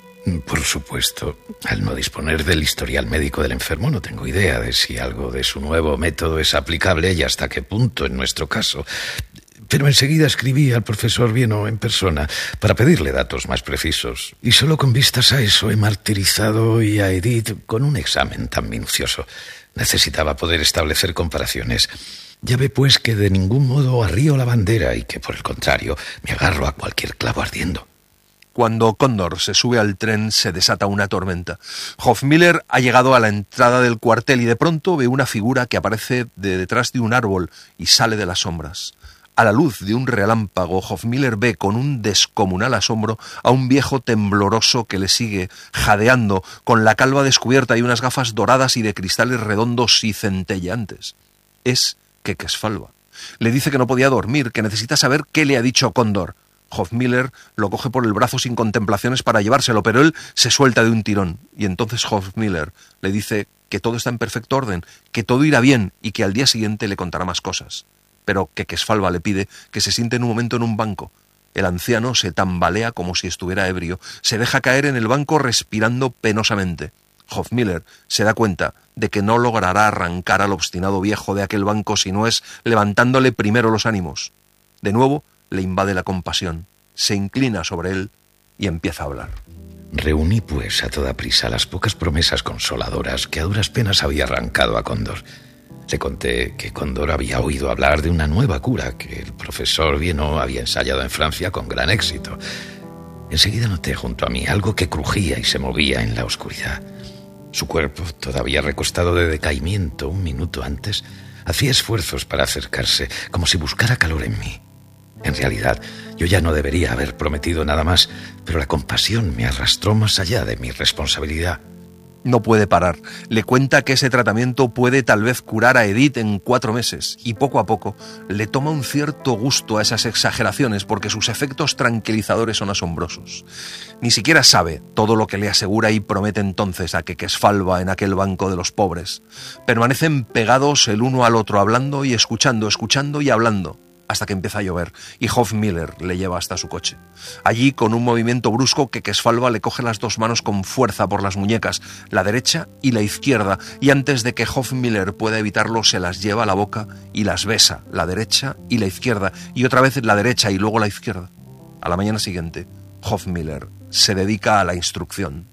Por supuesto, al no disponer del historial médico del enfermo, no tengo idea de si algo de su nuevo método es aplicable y hasta qué punto en nuestro caso. Pero enseguida escribí al profesor Vienot en persona para pedirle datos más precisos. Y solo con vistas a eso he martirizado hoy a Edith con un examen tan minucioso. Necesitaba poder establecer comparaciones. Ya ve pues que de ningún modo arrío la bandera y que por el contrario me agarro a cualquier clavo ardiendo. Cuando Cóndor se sube al tren se desata una tormenta. Hofmiller ha llegado a la entrada del cuartel y de pronto ve una figura que aparece de detrás de un árbol y sale de las sombras. A la luz de un relámpago, Hofmiller ve con un descomunal asombro a un viejo tembloroso que le sigue, jadeando, con la calva descubierta y unas gafas doradas y de cristales redondos y centelleantes. Es Quequesfalva. Le dice que no podía dormir, que necesita saber qué le ha dicho Cóndor. Hofmiller lo coge por el brazo sin contemplaciones para llevárselo, pero él se suelta de un tirón. Y entonces Hofmiller le dice que todo está en perfecto orden, que todo irá bien y que al día siguiente le contará más cosas. Pero Quequesfalva le pide que se siente en un momento en un banco. El anciano se tambalea como si estuviera ebrio, se deja caer en el banco respirando penosamente. Hofmiller se da cuenta de que no logrará arrancar al obstinado viejo de aquel banco si no es levantándole primero los ánimos. De nuevo le invade la compasión, se inclina sobre él y empieza a hablar. Reuní pues a toda prisa las pocas promesas consoladoras que a duras penas había arrancado a Cóndor. Le conté que Cóndor había oído hablar de una nueva cura que el profesor Vienot había ensayado en Francia con gran éxito. Enseguida noté junto a mí algo que crujía y se movía en la oscuridad. Su cuerpo, todavía recostado de decaimiento un minuto antes, hacía esfuerzos para acercarse, como si buscara calor en mí. En realidad, yo ya no debería haber prometido nada más, pero la compasión me arrastró más allá de mi responsabilidad. No puede parar. Le cuenta que ese tratamiento puede tal vez curar a Edith en cuatro meses y poco a poco le toma un cierto gusto a esas exageraciones porque sus efectos tranquilizadores son asombrosos. Ni siquiera sabe todo lo que le asegura y promete entonces a Quequesfalva en aquel banco de los pobres. Permanecen pegados el uno al otro hablando y escuchando, escuchando y hablando, hasta que empieza a llover y Hofmiller le lleva hasta su coche. Allí, con un movimiento brusco, Quequesfalva le coge las dos manos con fuerza por las muñecas, la derecha y la izquierda, y antes de que Hofmiller pueda evitarlo, se las lleva a la boca y las besa, la derecha y la izquierda, y otra vez la derecha y luego la izquierda. A la mañana siguiente, Hofmiller se dedica a la instrucción.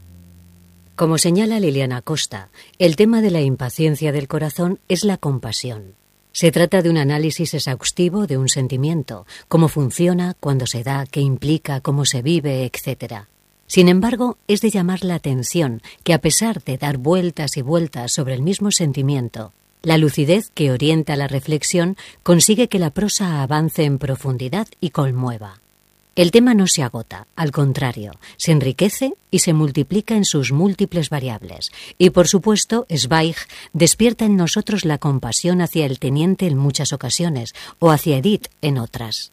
Como señala Liliana Costa, el tema de la impaciencia del corazón es la compasión. Se trata de un análisis exhaustivo de un sentimiento, cómo funciona, cuándo se da, qué implica, cómo se vive, etcétera. Sin embargo, es de llamar la atención que a pesar de dar vueltas y vueltas sobre el mismo sentimiento, la lucidez que orienta la reflexión consigue que la prosa avance en profundidad y conmueva. El tema no se agota, al contrario, se enriquece y se multiplica en sus múltiples variables. Y, por supuesto, Zweig despierta en nosotros la compasión hacia el teniente en muchas ocasiones, o hacia Edith en otras.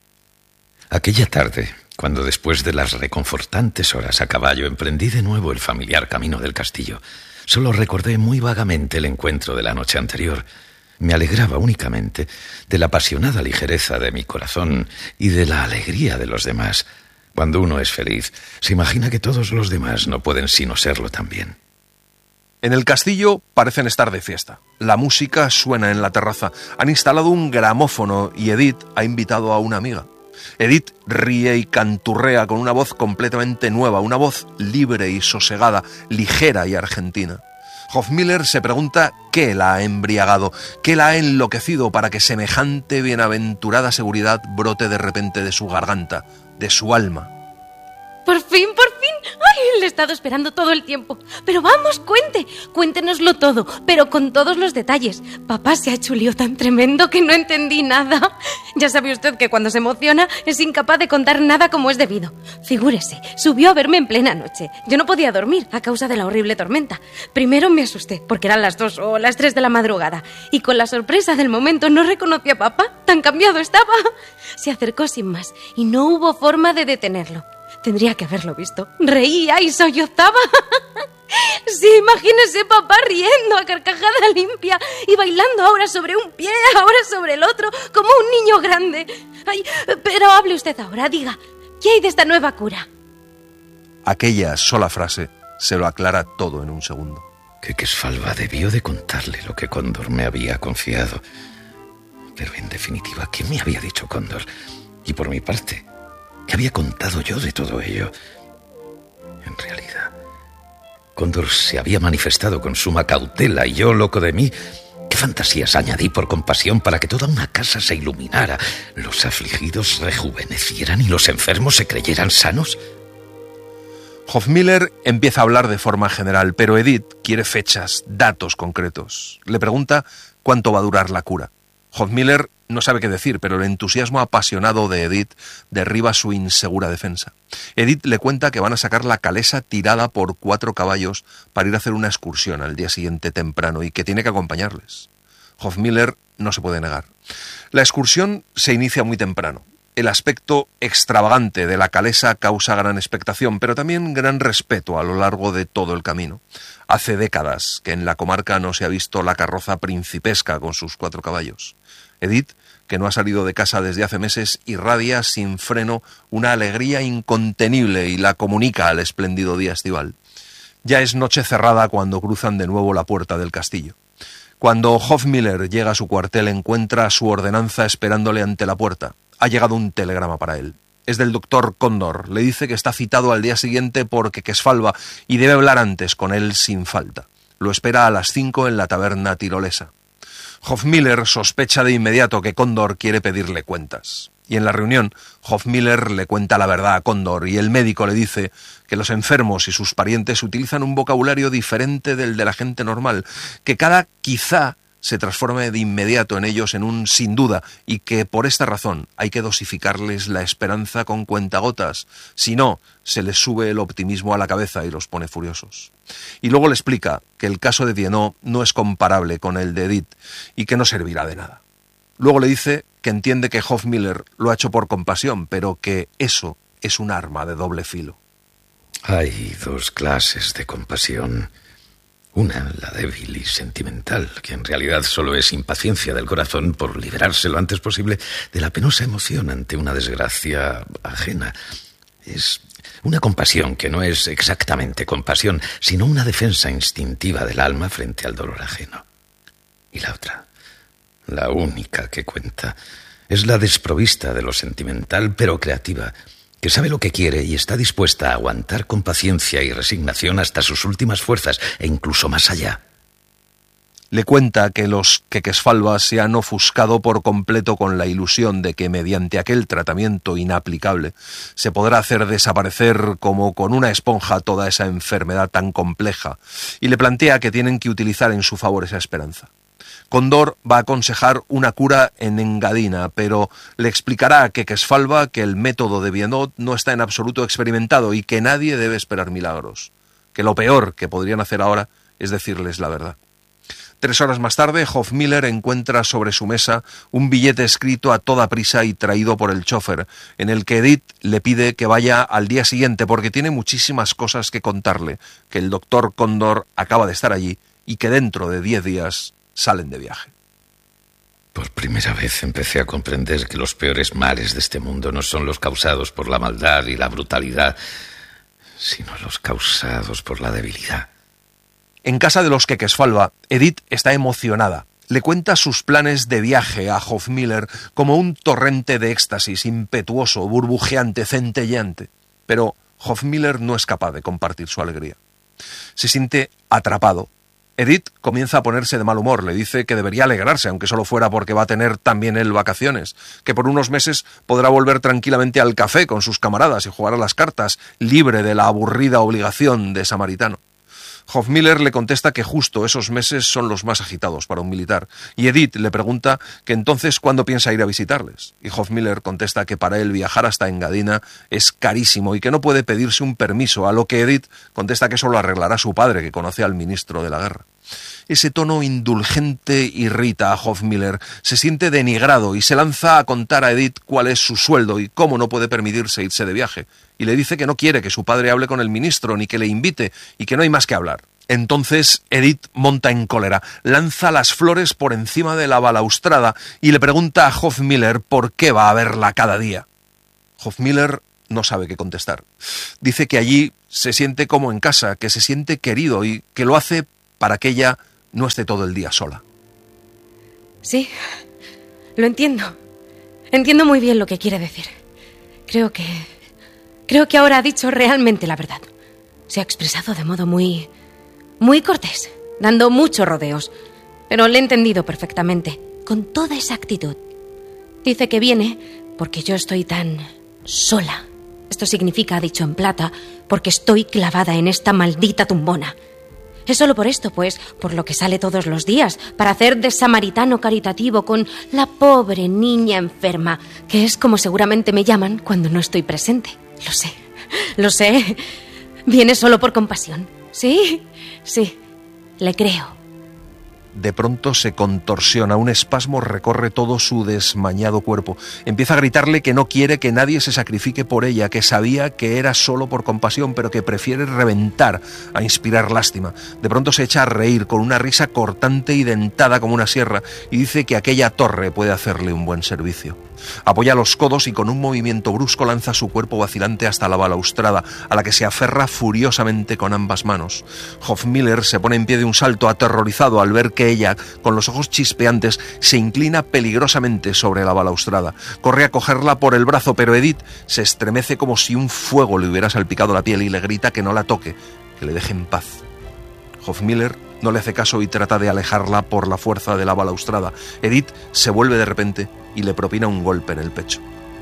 Aquella tarde, cuando después de las reconfortantes horas a caballo emprendí de nuevo el familiar camino del castillo, solo recordé muy vagamente el encuentro de la noche anterior. Me alegraba únicamente de la apasionada ligereza de mi corazón y de la alegría de los demás. Cuando uno es feliz, se imagina que todos los demás no pueden sino serlo también. En el castillo parecen estar de fiesta. La música suena en la terraza. Han instalado un gramófono y Edith ha invitado a una amiga. Edith ríe y canturrea con una voz completamente nueva, una voz libre y sosegada, ligera y argentina. Hofmiller se pregunta qué la ha embriagado, qué la ha enloquecido para que semejante bienaventurada seguridad brote de repente de su garganta, de su alma. Por fin, por fin. ¡Ay, le he estado esperando todo el tiempo. Pero vamos, cuente, cuéntenoslo todo, pero con todos los detalles. Papá se ha hecho un lío tan tremendo que no entendí nada. Ya sabe usted que cuando se emociona es incapaz de contar nada como es debido. Figúrese, subió a verme en plena noche. Yo no podía dormir a causa de la horrible tormenta. Primero me asusté, porque eran las dos o las tres de la madrugada, y con la sorpresa del momento no reconocí a papá, tan cambiado estaba. Se acercó sin más, y no hubo forma de detenerlo. Tendría que haberlo visto. Reía y sollozaba. Sí, imagínese papá riendo a carcajada limpia y bailando ahora sobre un pie, ahora sobre el otro, como un niño grande. Ay, pero hable usted ahora, diga, ¿qué hay de esta nueva cura? Aquella sola frase se lo aclara todo en un segundo. Quequesfalva debió de contarle lo que Cóndor me había confiado. Pero en definitiva, ¿qué me había dicho Cóndor? Y por mi parte, ¿qué había contado yo de todo ello? En realidad, Cóndor se había manifestado con suma cautela y yo, loco de mí, ¿qué fantasías añadí por compasión para que toda una casa se iluminara, los afligidos rejuvenecieran y los enfermos se creyeran sanos? Hofmiller empieza a hablar de forma general, pero Edith quiere fechas, datos concretos. Le pregunta cuánto va a durar la cura. Hofmiller no sabe qué decir, pero el entusiasmo apasionado de Edith derriba su insegura defensa. Edith le cuenta que van a sacar la calesa tirada por cuatro caballos para ir a hacer una excursión al día siguiente temprano y que tiene que acompañarles. Hofmiller no se puede negar. La excursión se inicia muy temprano. El aspecto extravagante de la calesa causa gran expectación, pero también gran respeto a lo largo de todo el camino. Hace décadas que en la comarca no se ha visto la carroza principesca con sus cuatro caballos. Edith, que no ha salido de casa desde hace meses, irradia sin freno una alegría incontenible y la comunica al espléndido día estival. Ya es noche cerrada cuando cruzan de nuevo la puerta del castillo. Cuando Hofmiller llega a su cuartel, encuentra su ordenanza esperándole ante la puerta. Ha llegado un telegrama para él. Es del doctor Cóndor. Le dice que está citado al día siguiente por Quequesfalva y debe hablar antes con él sin falta. Lo espera a las cinco en la taberna tirolesa. Hofmiller sospecha de inmediato que Cóndor quiere pedirle cuentas. Y en la reunión, Hofmiller le cuenta la verdad a Cóndor y el médico le dice que los enfermos y sus parientes utilizan un vocabulario diferente del de la gente normal, que cada quizá se transforme de inmediato en ellos en un sin duda y que por esta razón hay que dosificarles la esperanza con cuentagotas, si no, se les sube el optimismo a la cabeza y los pone furiosos. Y luego le explica que el caso de Dienot no es comparable con el de Edith y que no servirá de nada. Luego le dice que entiende que Hofmiller lo ha hecho por compasión, pero que eso es un arma de doble filo. Hay dos clases de compasión. Una, la débil y sentimental, que en realidad solo es impaciencia del corazón por liberarse lo antes posible de la penosa emoción ante una desgracia ajena. Es una compasión que no es exactamente compasión, sino una defensa instintiva del alma frente al dolor ajeno. Y la otra, la única que cuenta, es la desprovista de lo sentimental, pero creativa, que sabe lo que quiere y está dispuesta a aguantar con paciencia y resignación hasta sus últimas fuerzas e incluso más allá. Le cuenta que los Quequesfalva se han ofuscado por completo con la ilusión de que mediante aquel tratamiento inaplicable se podrá hacer desaparecer como con una esponja toda esa enfermedad tan compleja, y le plantea que tienen que utilizar en su favor esa esperanza. Cóndor va a aconsejar una cura en Engadina, pero le explicará a Quequesfalva que el método de Dienot no está en absoluto experimentado y que nadie debe esperar milagros, que lo peor que podrían hacer ahora es decirles la verdad. Tres horas más tarde, Hofmiller encuentra sobre su mesa un billete escrito a toda prisa y traído por el chofer, en el que Edith le pide que vaya al día siguiente porque tiene muchísimas cosas que contarle, que el doctor Cóndor acaba de estar allí y que dentro de diez días salen de viaje. Por primera vez empecé a comprender que los peores males de este mundo no son los causados por la maldad y la brutalidad, sino los causados por la debilidad. En casa de los Quequesfalva, Edith está emocionada. Le cuenta sus planes de viaje a Hofmiller como un torrente de éxtasis impetuoso, burbujeante, centelleante. Pero Hofmiller no es capaz de compartir su alegría. Se siente atrapado Edith comienza a ponerse de mal humor, le dice que debería alegrarse, aunque solo fuera porque va a tener también él vacaciones, que por unos meses podrá volver tranquilamente al café con sus camaradas y jugar a las cartas, libre de la aburrida obligación de samaritano. Hofmiller le contesta que justo esos meses son los más agitados para un militar, y Edith le pregunta que entonces cuándo piensa ir a visitarles, y Hofmiller contesta que para él viajar hasta Engadina es carísimo y que no puede pedirse un permiso, a lo que Edith contesta que eso lo arreglará su padre, que conoce al ministro de la guerra. Ese tono indulgente irrita a Hofmiller, se siente denigrado y se lanza a contar a Edith cuál es su sueldo y cómo no puede permitirse irse de viaje, y le dice que no quiere que su padre hable con el ministro ni que le invite y que no hay más que hablar. Entonces Edith monta en cólera, lanza las flores por encima de la balaustrada y le pregunta a Hofmiller por qué va a verla cada día. Hofmiller no sabe qué contestar. Dice que allí se siente como en casa, que se siente querido y que lo hace para que ella no esté todo el día sola. Sí, lo entiendo. Entiendo muy bien lo que quiere decir. Creo que... Creo que ahora ha dicho realmente la verdad. Se ha expresado de modo muy... muy cortés, dando muchos rodeos. Pero le he entendido perfectamente, con toda esa actitud. Dice que viene porque yo estoy tan... sola. Esto significa, dicho en plata, porque estoy clavada en esta maldita tumbona. Es solo por esto, pues, por lo que sale todos los días, para hacer de samaritano caritativo con la pobre niña enferma, que es como seguramente me llaman cuando no estoy presente. Lo sé, lo sé. Viene solo por compasión. Sí, sí, le creo. De pronto se contorsiona, un espasmo recorre todo su desmañado cuerpo. Empieza a gritarle que no quiere que nadie se sacrifique por ella, que sabía que era solo por compasión, pero que prefiere reventar a inspirar lástima. De pronto se echa a reír con una risa cortante y dentada como una sierra y dice que aquella torre puede hacerle un buen servicio. Apoya los codos y con un movimiento brusco lanza su cuerpo vacilante hasta la balaustrada, a la que se aferra furiosamente con ambas manos. Hofmiller se pone en pie de un salto, aterrorizado al ver que ella, con los ojos chispeantes, se inclina peligrosamente sobre la balaustrada. Corre a cogerla por el brazo, pero Edith se estremece como si un fuego le hubiera salpicado la piel y le grita que no la toque, que le deje en paz. Hofmiller no le hace caso y trata de alejarla por la fuerza de la balaustrada. Edith se vuelve de repente y le propina un golpe en el pecho.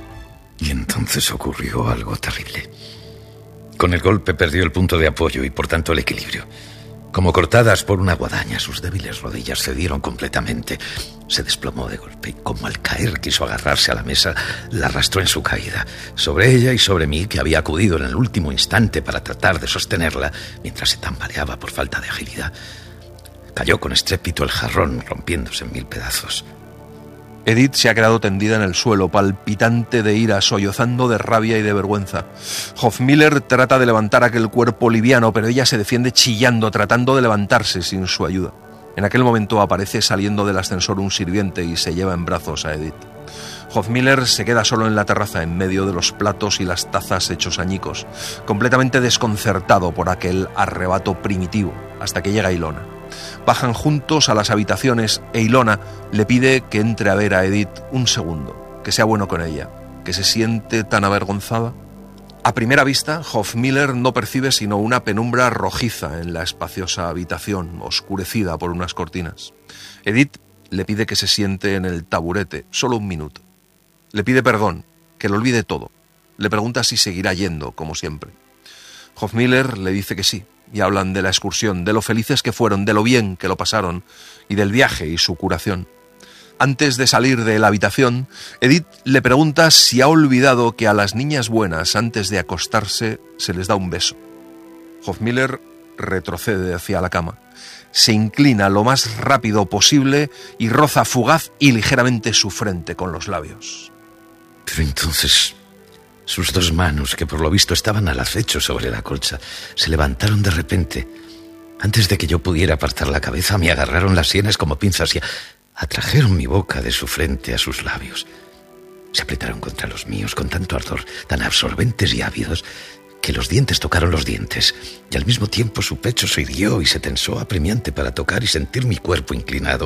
Y entonces ocurrió algo terrible. Con el golpe perdió el punto de apoyo y por tanto el equilibrio. Como cortadas por una guadaña, sus débiles rodillas cedieron completamente. Se desplomó de golpe y, como al caer quiso agarrarse a la mesa, la arrastró en su caída. Sobre ella y sobre mí, que había acudido en el último instante para tratar de sostenerla, mientras se tambaleaba por falta de agilidad. Cayó con estrépito el jarrón, rompiéndose en mil pedazos. Edith se ha quedado tendida en el suelo, palpitante de ira, sollozando de rabia y de vergüenza. Hofmiller trata de levantar aquel cuerpo liviano, pero ella se defiende chillando, tratando de levantarse sin su ayuda. En aquel momento aparece saliendo del ascensor un sirviente y se lleva en brazos a Edith. Hofmiller se queda solo en la terraza, en medio de los platos y las tazas hechos añicos, completamente desconcertado por aquel arrebato primitivo, hasta que llega Ilona. Bajan juntos a las habitaciones e Ilona le pide que entre a ver a Edith un segundo, que sea bueno con ella, que se siente tan avergonzada. A primera vista, Hofmiller no percibe sino una penumbra rojiza en la espaciosa habitación, oscurecida por unas cortinas. Edith le pide que se siente en el taburete, solo un minuto. Le pide perdón, que lo olvide todo. Le pregunta si seguirá yendo, como siempre. Hofmiller le dice que sí, y hablan de la excursión, de lo felices que fueron, de lo bien que lo pasaron, y del viaje y su curación. Antes de salir de la habitación, Edith le pregunta si ha olvidado que a las niñas buenas, antes de acostarse, se les da un beso. Hofmiller retrocede hacia la cama, se inclina lo más rápido posible y roza fugaz y ligeramente su frente con los labios. Pero entonces sus dos manos, que por lo visto estaban al acecho sobre la colcha, se levantaron de repente. Antes de que yo pudiera apartar la cabeza, me agarraron las sienes como pinzas y atrajeron mi boca de su frente a sus labios. Se apretaron contra los míos con tanto ardor, tan absorbentes y ávidos, que los dientes tocaron los dientes, y al mismo tiempo su pecho se irguió y se tensó apremiante para tocar y sentir mi cuerpo inclinado.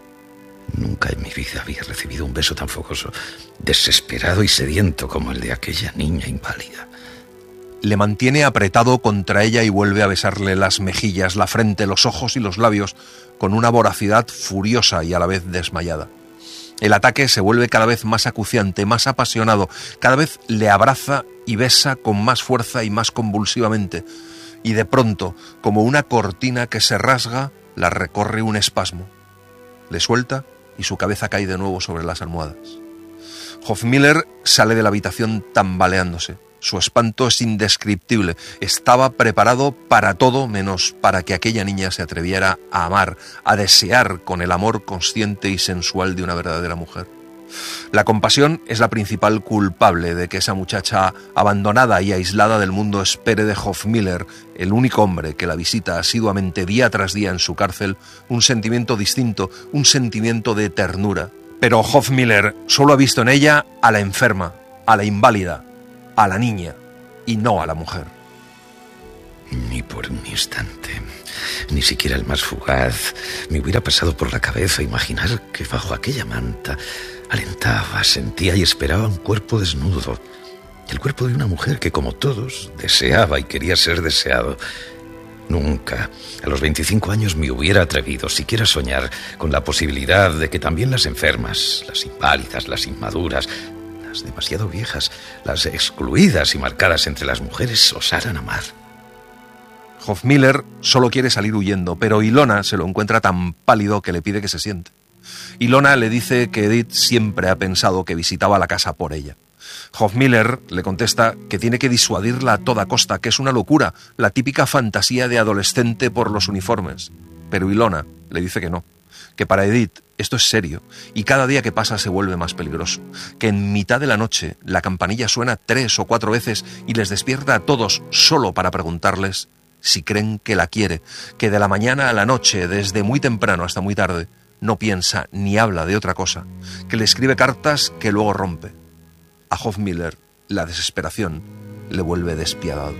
Nunca en mi vida había recibido un beso tan fogoso, desesperado y sediento como el de aquella niña inválida. le mantiene apretado contra ella y vuelve a besarle las mejillas, la frente, los ojos y los labios con una voracidad furiosa y a la vez desmayada. El ataque se vuelve cada vez más acuciante, más apasionado, cada vez le abraza y besa con más fuerza y más convulsivamente, y de pronto, como una cortina que se rasga, la recorre un espasmo. Le suelta y su cabeza cae de nuevo sobre las almohadas. Hofmiller sale de la habitación tambaleándose. Su espanto es indescriptible. Estaba preparado para todo menos para que aquella niña se atreviera a amar, a desear con el amor consciente y sensual de una verdadera mujer. La compasión es la principal culpable de que esa muchacha abandonada y aislada del mundo espere de Hofmiller, el único hombre que la visita asiduamente día tras día en su cárcel, un sentimiento distinto, un sentimiento de ternura. Pero Hofmiller solo ha visto en ella a la enferma, a la inválida, a la niña y no a la mujer. Ni por un instante, ni siquiera el más fugaz, me hubiera pasado por la cabeza imaginar que bajo aquella manta alentaba, sentía y esperaba un cuerpo desnudo, el cuerpo de una mujer que, como todos, deseaba y quería ser deseado. Nunca, a los veinticinco años, me hubiera atrevido siquiera a soñar con la posibilidad de que también las enfermas, las inválidas, las inmaduras, las demasiado viejas, las excluidas y marcadas entre las mujeres, osaran amar. Hofmiller solo quiere salir huyendo, pero Ilona se lo encuentra tan pálido que le pide que se siente. Ilona le dice que Edith siempre ha pensado que visitaba la casa por ella. Hofmiller le contesta que tiene que disuadirla a toda costa, que es una locura, la típica fantasía de adolescente por los uniformes. Pero Ilona le dice que no, que para Edith esto es serio y cada día que pasa se vuelve más peligroso, que en mitad de la noche la campanilla suena tres o cuatro veces y les despierta a todos solo para preguntarles si creen que la quiere, que de la mañana a la noche, desde muy temprano hasta muy tarde, no piensa ni habla de otra cosa, que le escribe cartas que luego rompe. A Hofmiller la desesperación le vuelve despiadado.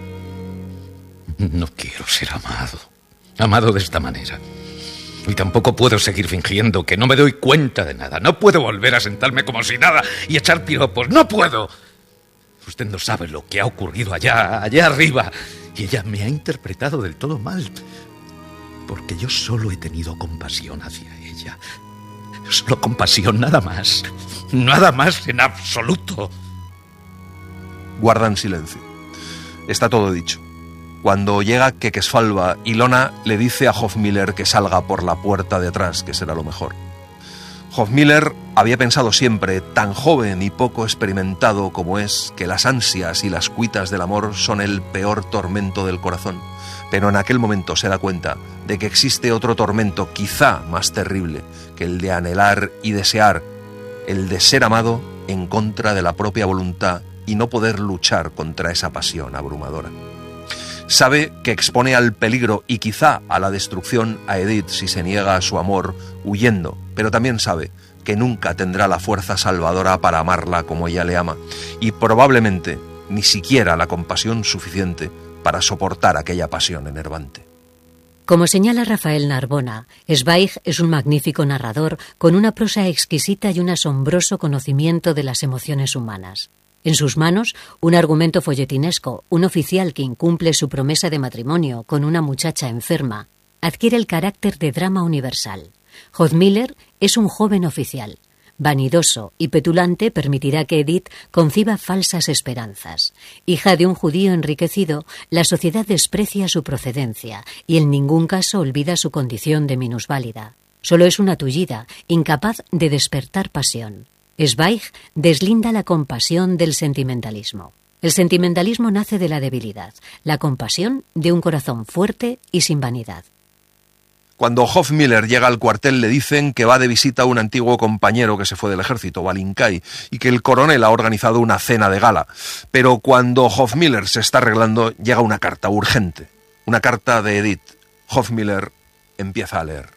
No quiero ser amado, amado de esta manera. Y tampoco puedo seguir fingiendo que no me doy cuenta de nada. No puedo volver a sentarme como si nada y echar piropos. ¡No puedo! Usted no sabe lo que ha ocurrido allá, allá arriba. Y ella me ha interpretado del todo mal. Porque yo solo he tenido compasión hacia ella. Solo compasión, nada más. Nada más en absoluto. Guardan silencio. Está todo dicho. Cuando llega Quequesfalva, Ilona le dice a Hofmiller que salga por la puerta de atrás, que será lo mejor. Hofmiller había pensado siempre, tan joven y poco experimentado como es, que las ansias y las cuitas del amor son el peor tormento del corazón. Pero en aquel momento se da cuenta de que existe otro tormento quizá más terrible que el de anhelar y desear, el de ser amado en contra de la propia voluntad y no poder luchar contra esa pasión abrumadora. Sabe que expone al peligro y quizá a la destrucción a Edith si se niega a su amor huyendo, pero también sabe que nunca tendrá la fuerza salvadora para amarla como ella le ama y probablemente ni siquiera la compasión suficiente para soportar aquella pasión enervante. Como señala Rafael Narbona, Zweig es un magnífico narrador con una prosa exquisita y un asombroso conocimiento de las emociones humanas. En sus manos, un argumento folletinesco, un oficial que incumple su promesa de matrimonio con una muchacha enferma, adquiere el carácter de drama universal. Hofmiller es un joven oficial. Vanidoso y petulante, permitirá que Edith conciba falsas esperanzas. Hija de un judío enriquecido, la sociedad desprecia su procedencia y en ningún caso olvida su condición de minusválida. Solo es una tullida, incapaz de despertar pasión. Zweig deslinda la compasión del sentimentalismo. El sentimentalismo nace de la debilidad, la compasión de un corazón fuerte y sin vanidad. Cuando Hofmiller llega al cuartel le dicen que va de visita a un antiguo compañero que se fue del ejército, Balinkay, y que el coronel ha organizado una cena de gala. Pero cuando Hofmiller se está arreglando, llega una carta urgente, una carta de Edith. Hofmiller empieza a leer.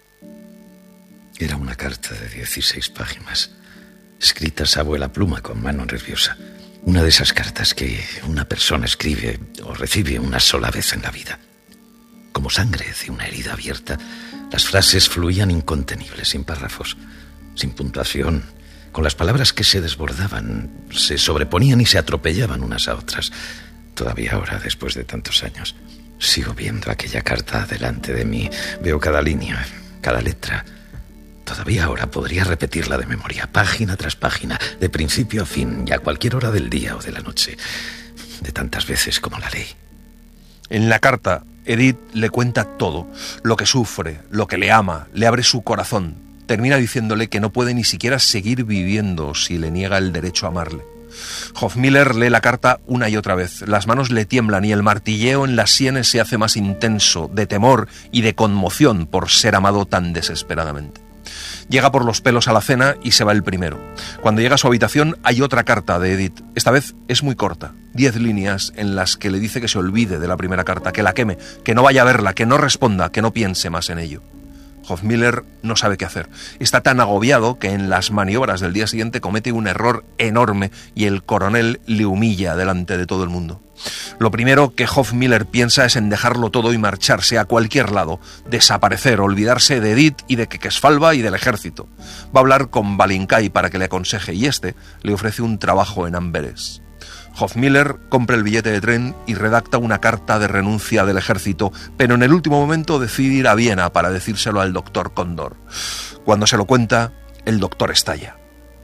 Era una carta de dieciséis páginas, escrita a abuela pluma con mano nerviosa. Una de esas cartas que una persona escribe o recibe una sola vez en la vida. Como sangre de una herida abierta, las frases fluían incontenibles, sin párrafos, sin puntuación, con las palabras que se desbordaban, se sobreponían y se atropellaban unas a otras. todavía ahora, después de tantos años. Sigo viendo aquella carta delante de mí. Veo cada línea, cada letra. Todavía ahora podría repetirla de memoria, página tras página, de principio a fin, y a cualquier hora del día o de la noche, de tantas veces como la ley. En la carta, Edith le cuenta todo, lo que sufre, lo que le ama, le abre su corazón. Termina diciéndole que no puede ni siquiera seguir viviendo si le niega el derecho a amarle. Hofmiller lee la carta una y otra vez. Las manos le tiemblan y el martilleo en las sienes se hace más intenso, de temor y de conmoción por ser amado tan desesperadamente. Llega por los pelos a la cena y se va el primero. Cuando llega a su habitación hay otra carta de Edith. Esta vez es muy corta, diez líneas en las que le dice que se olvide de la primera carta, que la queme, que no vaya a verla, que no responda, que no piense más en ello. Hofmiller no sabe qué hacer. Está tan agobiado que en las maniobras del día siguiente comete un error enorme y el coronel le humilla delante de todo el mundo. Lo primero que Hofmiller piensa es en dejarlo todo y marcharse a cualquier lado, desaparecer, olvidarse de Edith y de Quequesfalva y del ejército. Va a hablar con Balincay para que le aconseje y este le ofrece un trabajo en Amberes. Hofmiller compra el billete de tren y redacta una carta de renuncia del ejército, pero en el último momento decide ir a Viena para decírselo al doctor Cóndor. Cuando se lo cuenta, el doctor estalla.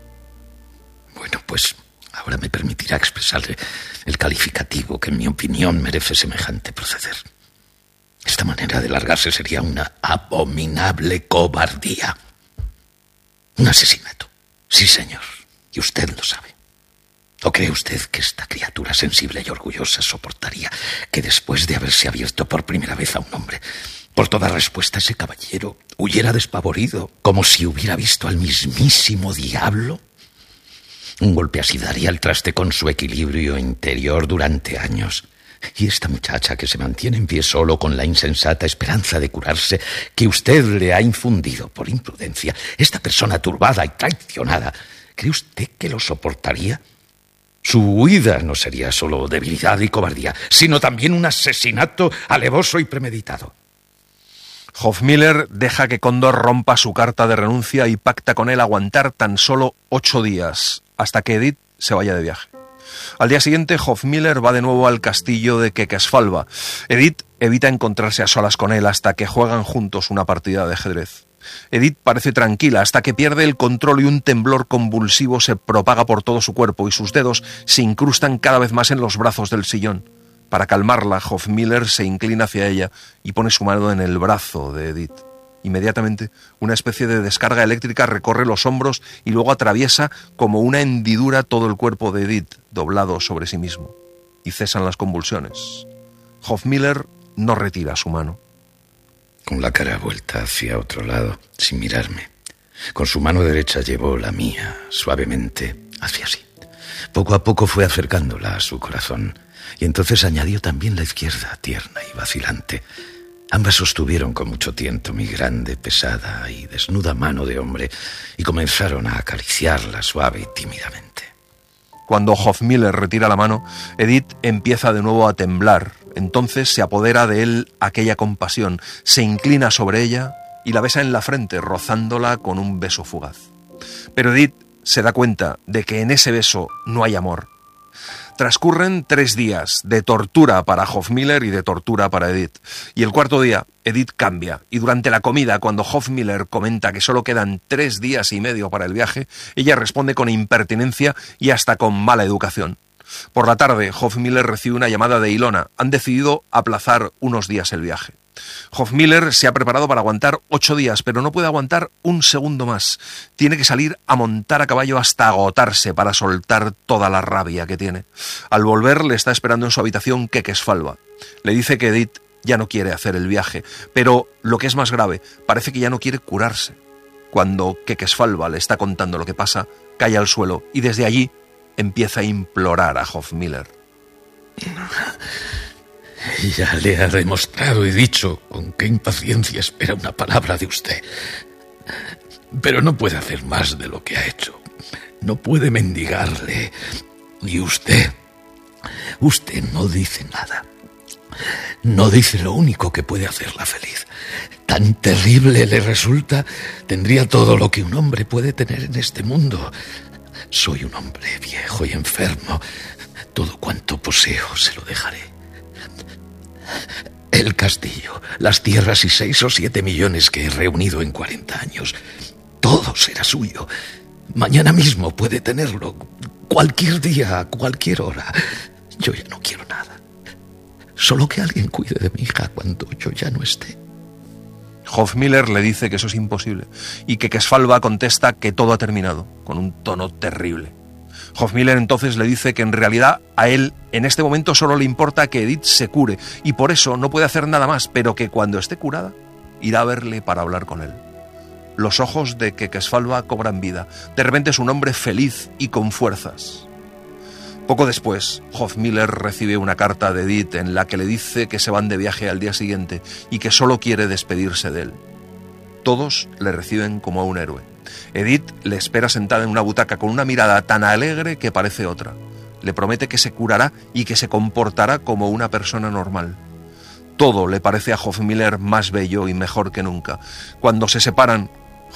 Bueno, pues ahora me permitirá expresarle el calificativo que en mi opinión merece semejante proceder. Esta manera de largarse sería una abominable cobardía. Un asesinato. Sí, señor. Y usted lo sabe. ¿O cree usted que esta criatura sensible y orgullosa soportaría que después de haberse abierto por primera vez a un hombre, por toda respuesta ese caballero huyera despavorido, como si hubiera visto al mismísimo diablo? Un golpe así daría al traste con su equilibrio interior durante años. Y esta muchacha que se mantiene en pie solo con la insensata esperanza de curarse que usted le ha infundido por imprudencia, esta persona turbada y traicionada, ¿cree usted que lo soportaría? Su huida no sería solo debilidad y cobardía, sino también un asesinato alevoso y premeditado. Hofmiller deja que Cóndor rompa su carta de renuncia y pacta con él aguantar tan solo ocho días, hasta que Edith se vaya de viaje. Al día siguiente, Hofmiller va de nuevo al castillo de Quequesfalva. Edith evita encontrarse a solas con él hasta que juegan juntos una partida de ajedrez. Edith parece tranquila hasta que pierde el control y un temblor convulsivo se propaga por todo su cuerpo y sus dedos se incrustan cada vez más en los brazos del sillón. Para calmarla, Hofmiller se inclina hacia ella y pone su mano en el brazo de Edith. Inmediatamente, una especie de descarga eléctrica recorre los hombros y luego atraviesa como una hendidura todo el cuerpo de Edith, doblado sobre sí mismo. Y cesan las convulsiones. Hofmiller no retira su mano. Con la cara vuelta hacia otro lado, sin mirarme. Con su mano derecha llevó la mía, suavemente, hacia sí. Poco a poco fue acercándola a su corazón, y entonces añadió también la izquierda, tierna y vacilante. Ambas sostuvieron con mucho tiento mi grande, pesada y desnuda mano de hombre, y comenzaron a acariciarla suave y tímidamente. Cuando Hofmiller retira la mano, Edith empieza de nuevo a temblar. Entonces se apodera de él aquella compasión, se inclina sobre ella y la besa en la frente, rozándola con un beso fugaz. Pero Edith se da cuenta de que en ese beso no hay amor. Transcurren tres días de tortura para Hofmiller y de tortura para Edith. Y el cuarto día, Edith cambia. Y durante la comida, cuando Hofmiller comenta que solo quedan tres días y medio para el viaje, ella responde con impertinencia y hasta con mala educación. Por la tarde, Hofmiller recibe una llamada de Ilona. Han decidido aplazar unos días el viaje. Hofmiller se ha preparado para aguantar ocho días, pero no puede aguantar un segundo más. Tiene que salir a montar a caballo hasta agotarse para soltar toda la rabia que tiene. Al volver le está esperando en su habitación Quequesfalva. Le dice que Edith ya no quiere hacer el viaje, pero lo que es más grave, parece que ya no quiere curarse. Cuando Quequesfalva le está contando lo que pasa, cae al suelo y desde allí empieza a implorar a Hofmiller. Ya le ha demostrado y dicho con qué impaciencia espera una palabra de usted. Pero no puede hacer más de lo que ha hecho. No puede mendigarle. Y usted, usted no dice nada. No dice lo único que puede hacerla feliz. Tan terrible le resulta, tendría todo lo que un hombre puede tener en este mundo. Soy un hombre viejo y enfermo. Todo cuanto poseo se lo dejaré. El castillo, las tierras y seis o siete millones que he reunido en cuarenta años. Todo será suyo. Mañana mismo puede tenerlo. Cualquier día, a cualquier hora. Yo ya no quiero nada. Solo que alguien cuide de mi hija cuando yo ya no esté. Hofmiller le dice que eso es imposible y que Quesfalva contesta que todo ha terminado, con un tono terrible. Hofmiller entonces le dice que en realidad a él en este momento solo le importa que Edith se cure y por eso no puede hacer nada más, pero que cuando esté curada irá a verle para hablar con él. Los ojos de Quesfalva cobran vida. De repente es un hombre feliz y con fuerzas. Poco después, Hofmiller recibe una carta de Edith en la que le dice que se van de viaje al día siguiente y que solo quiere despedirse de él. Todos le reciben como a un héroe. Edith le espera sentada en una butaca con una mirada tan alegre que parece otra. Le promete que se curará y que se comportará como una persona normal. Todo le parece a Hofmiller más bello y mejor que nunca. Cuando se separan,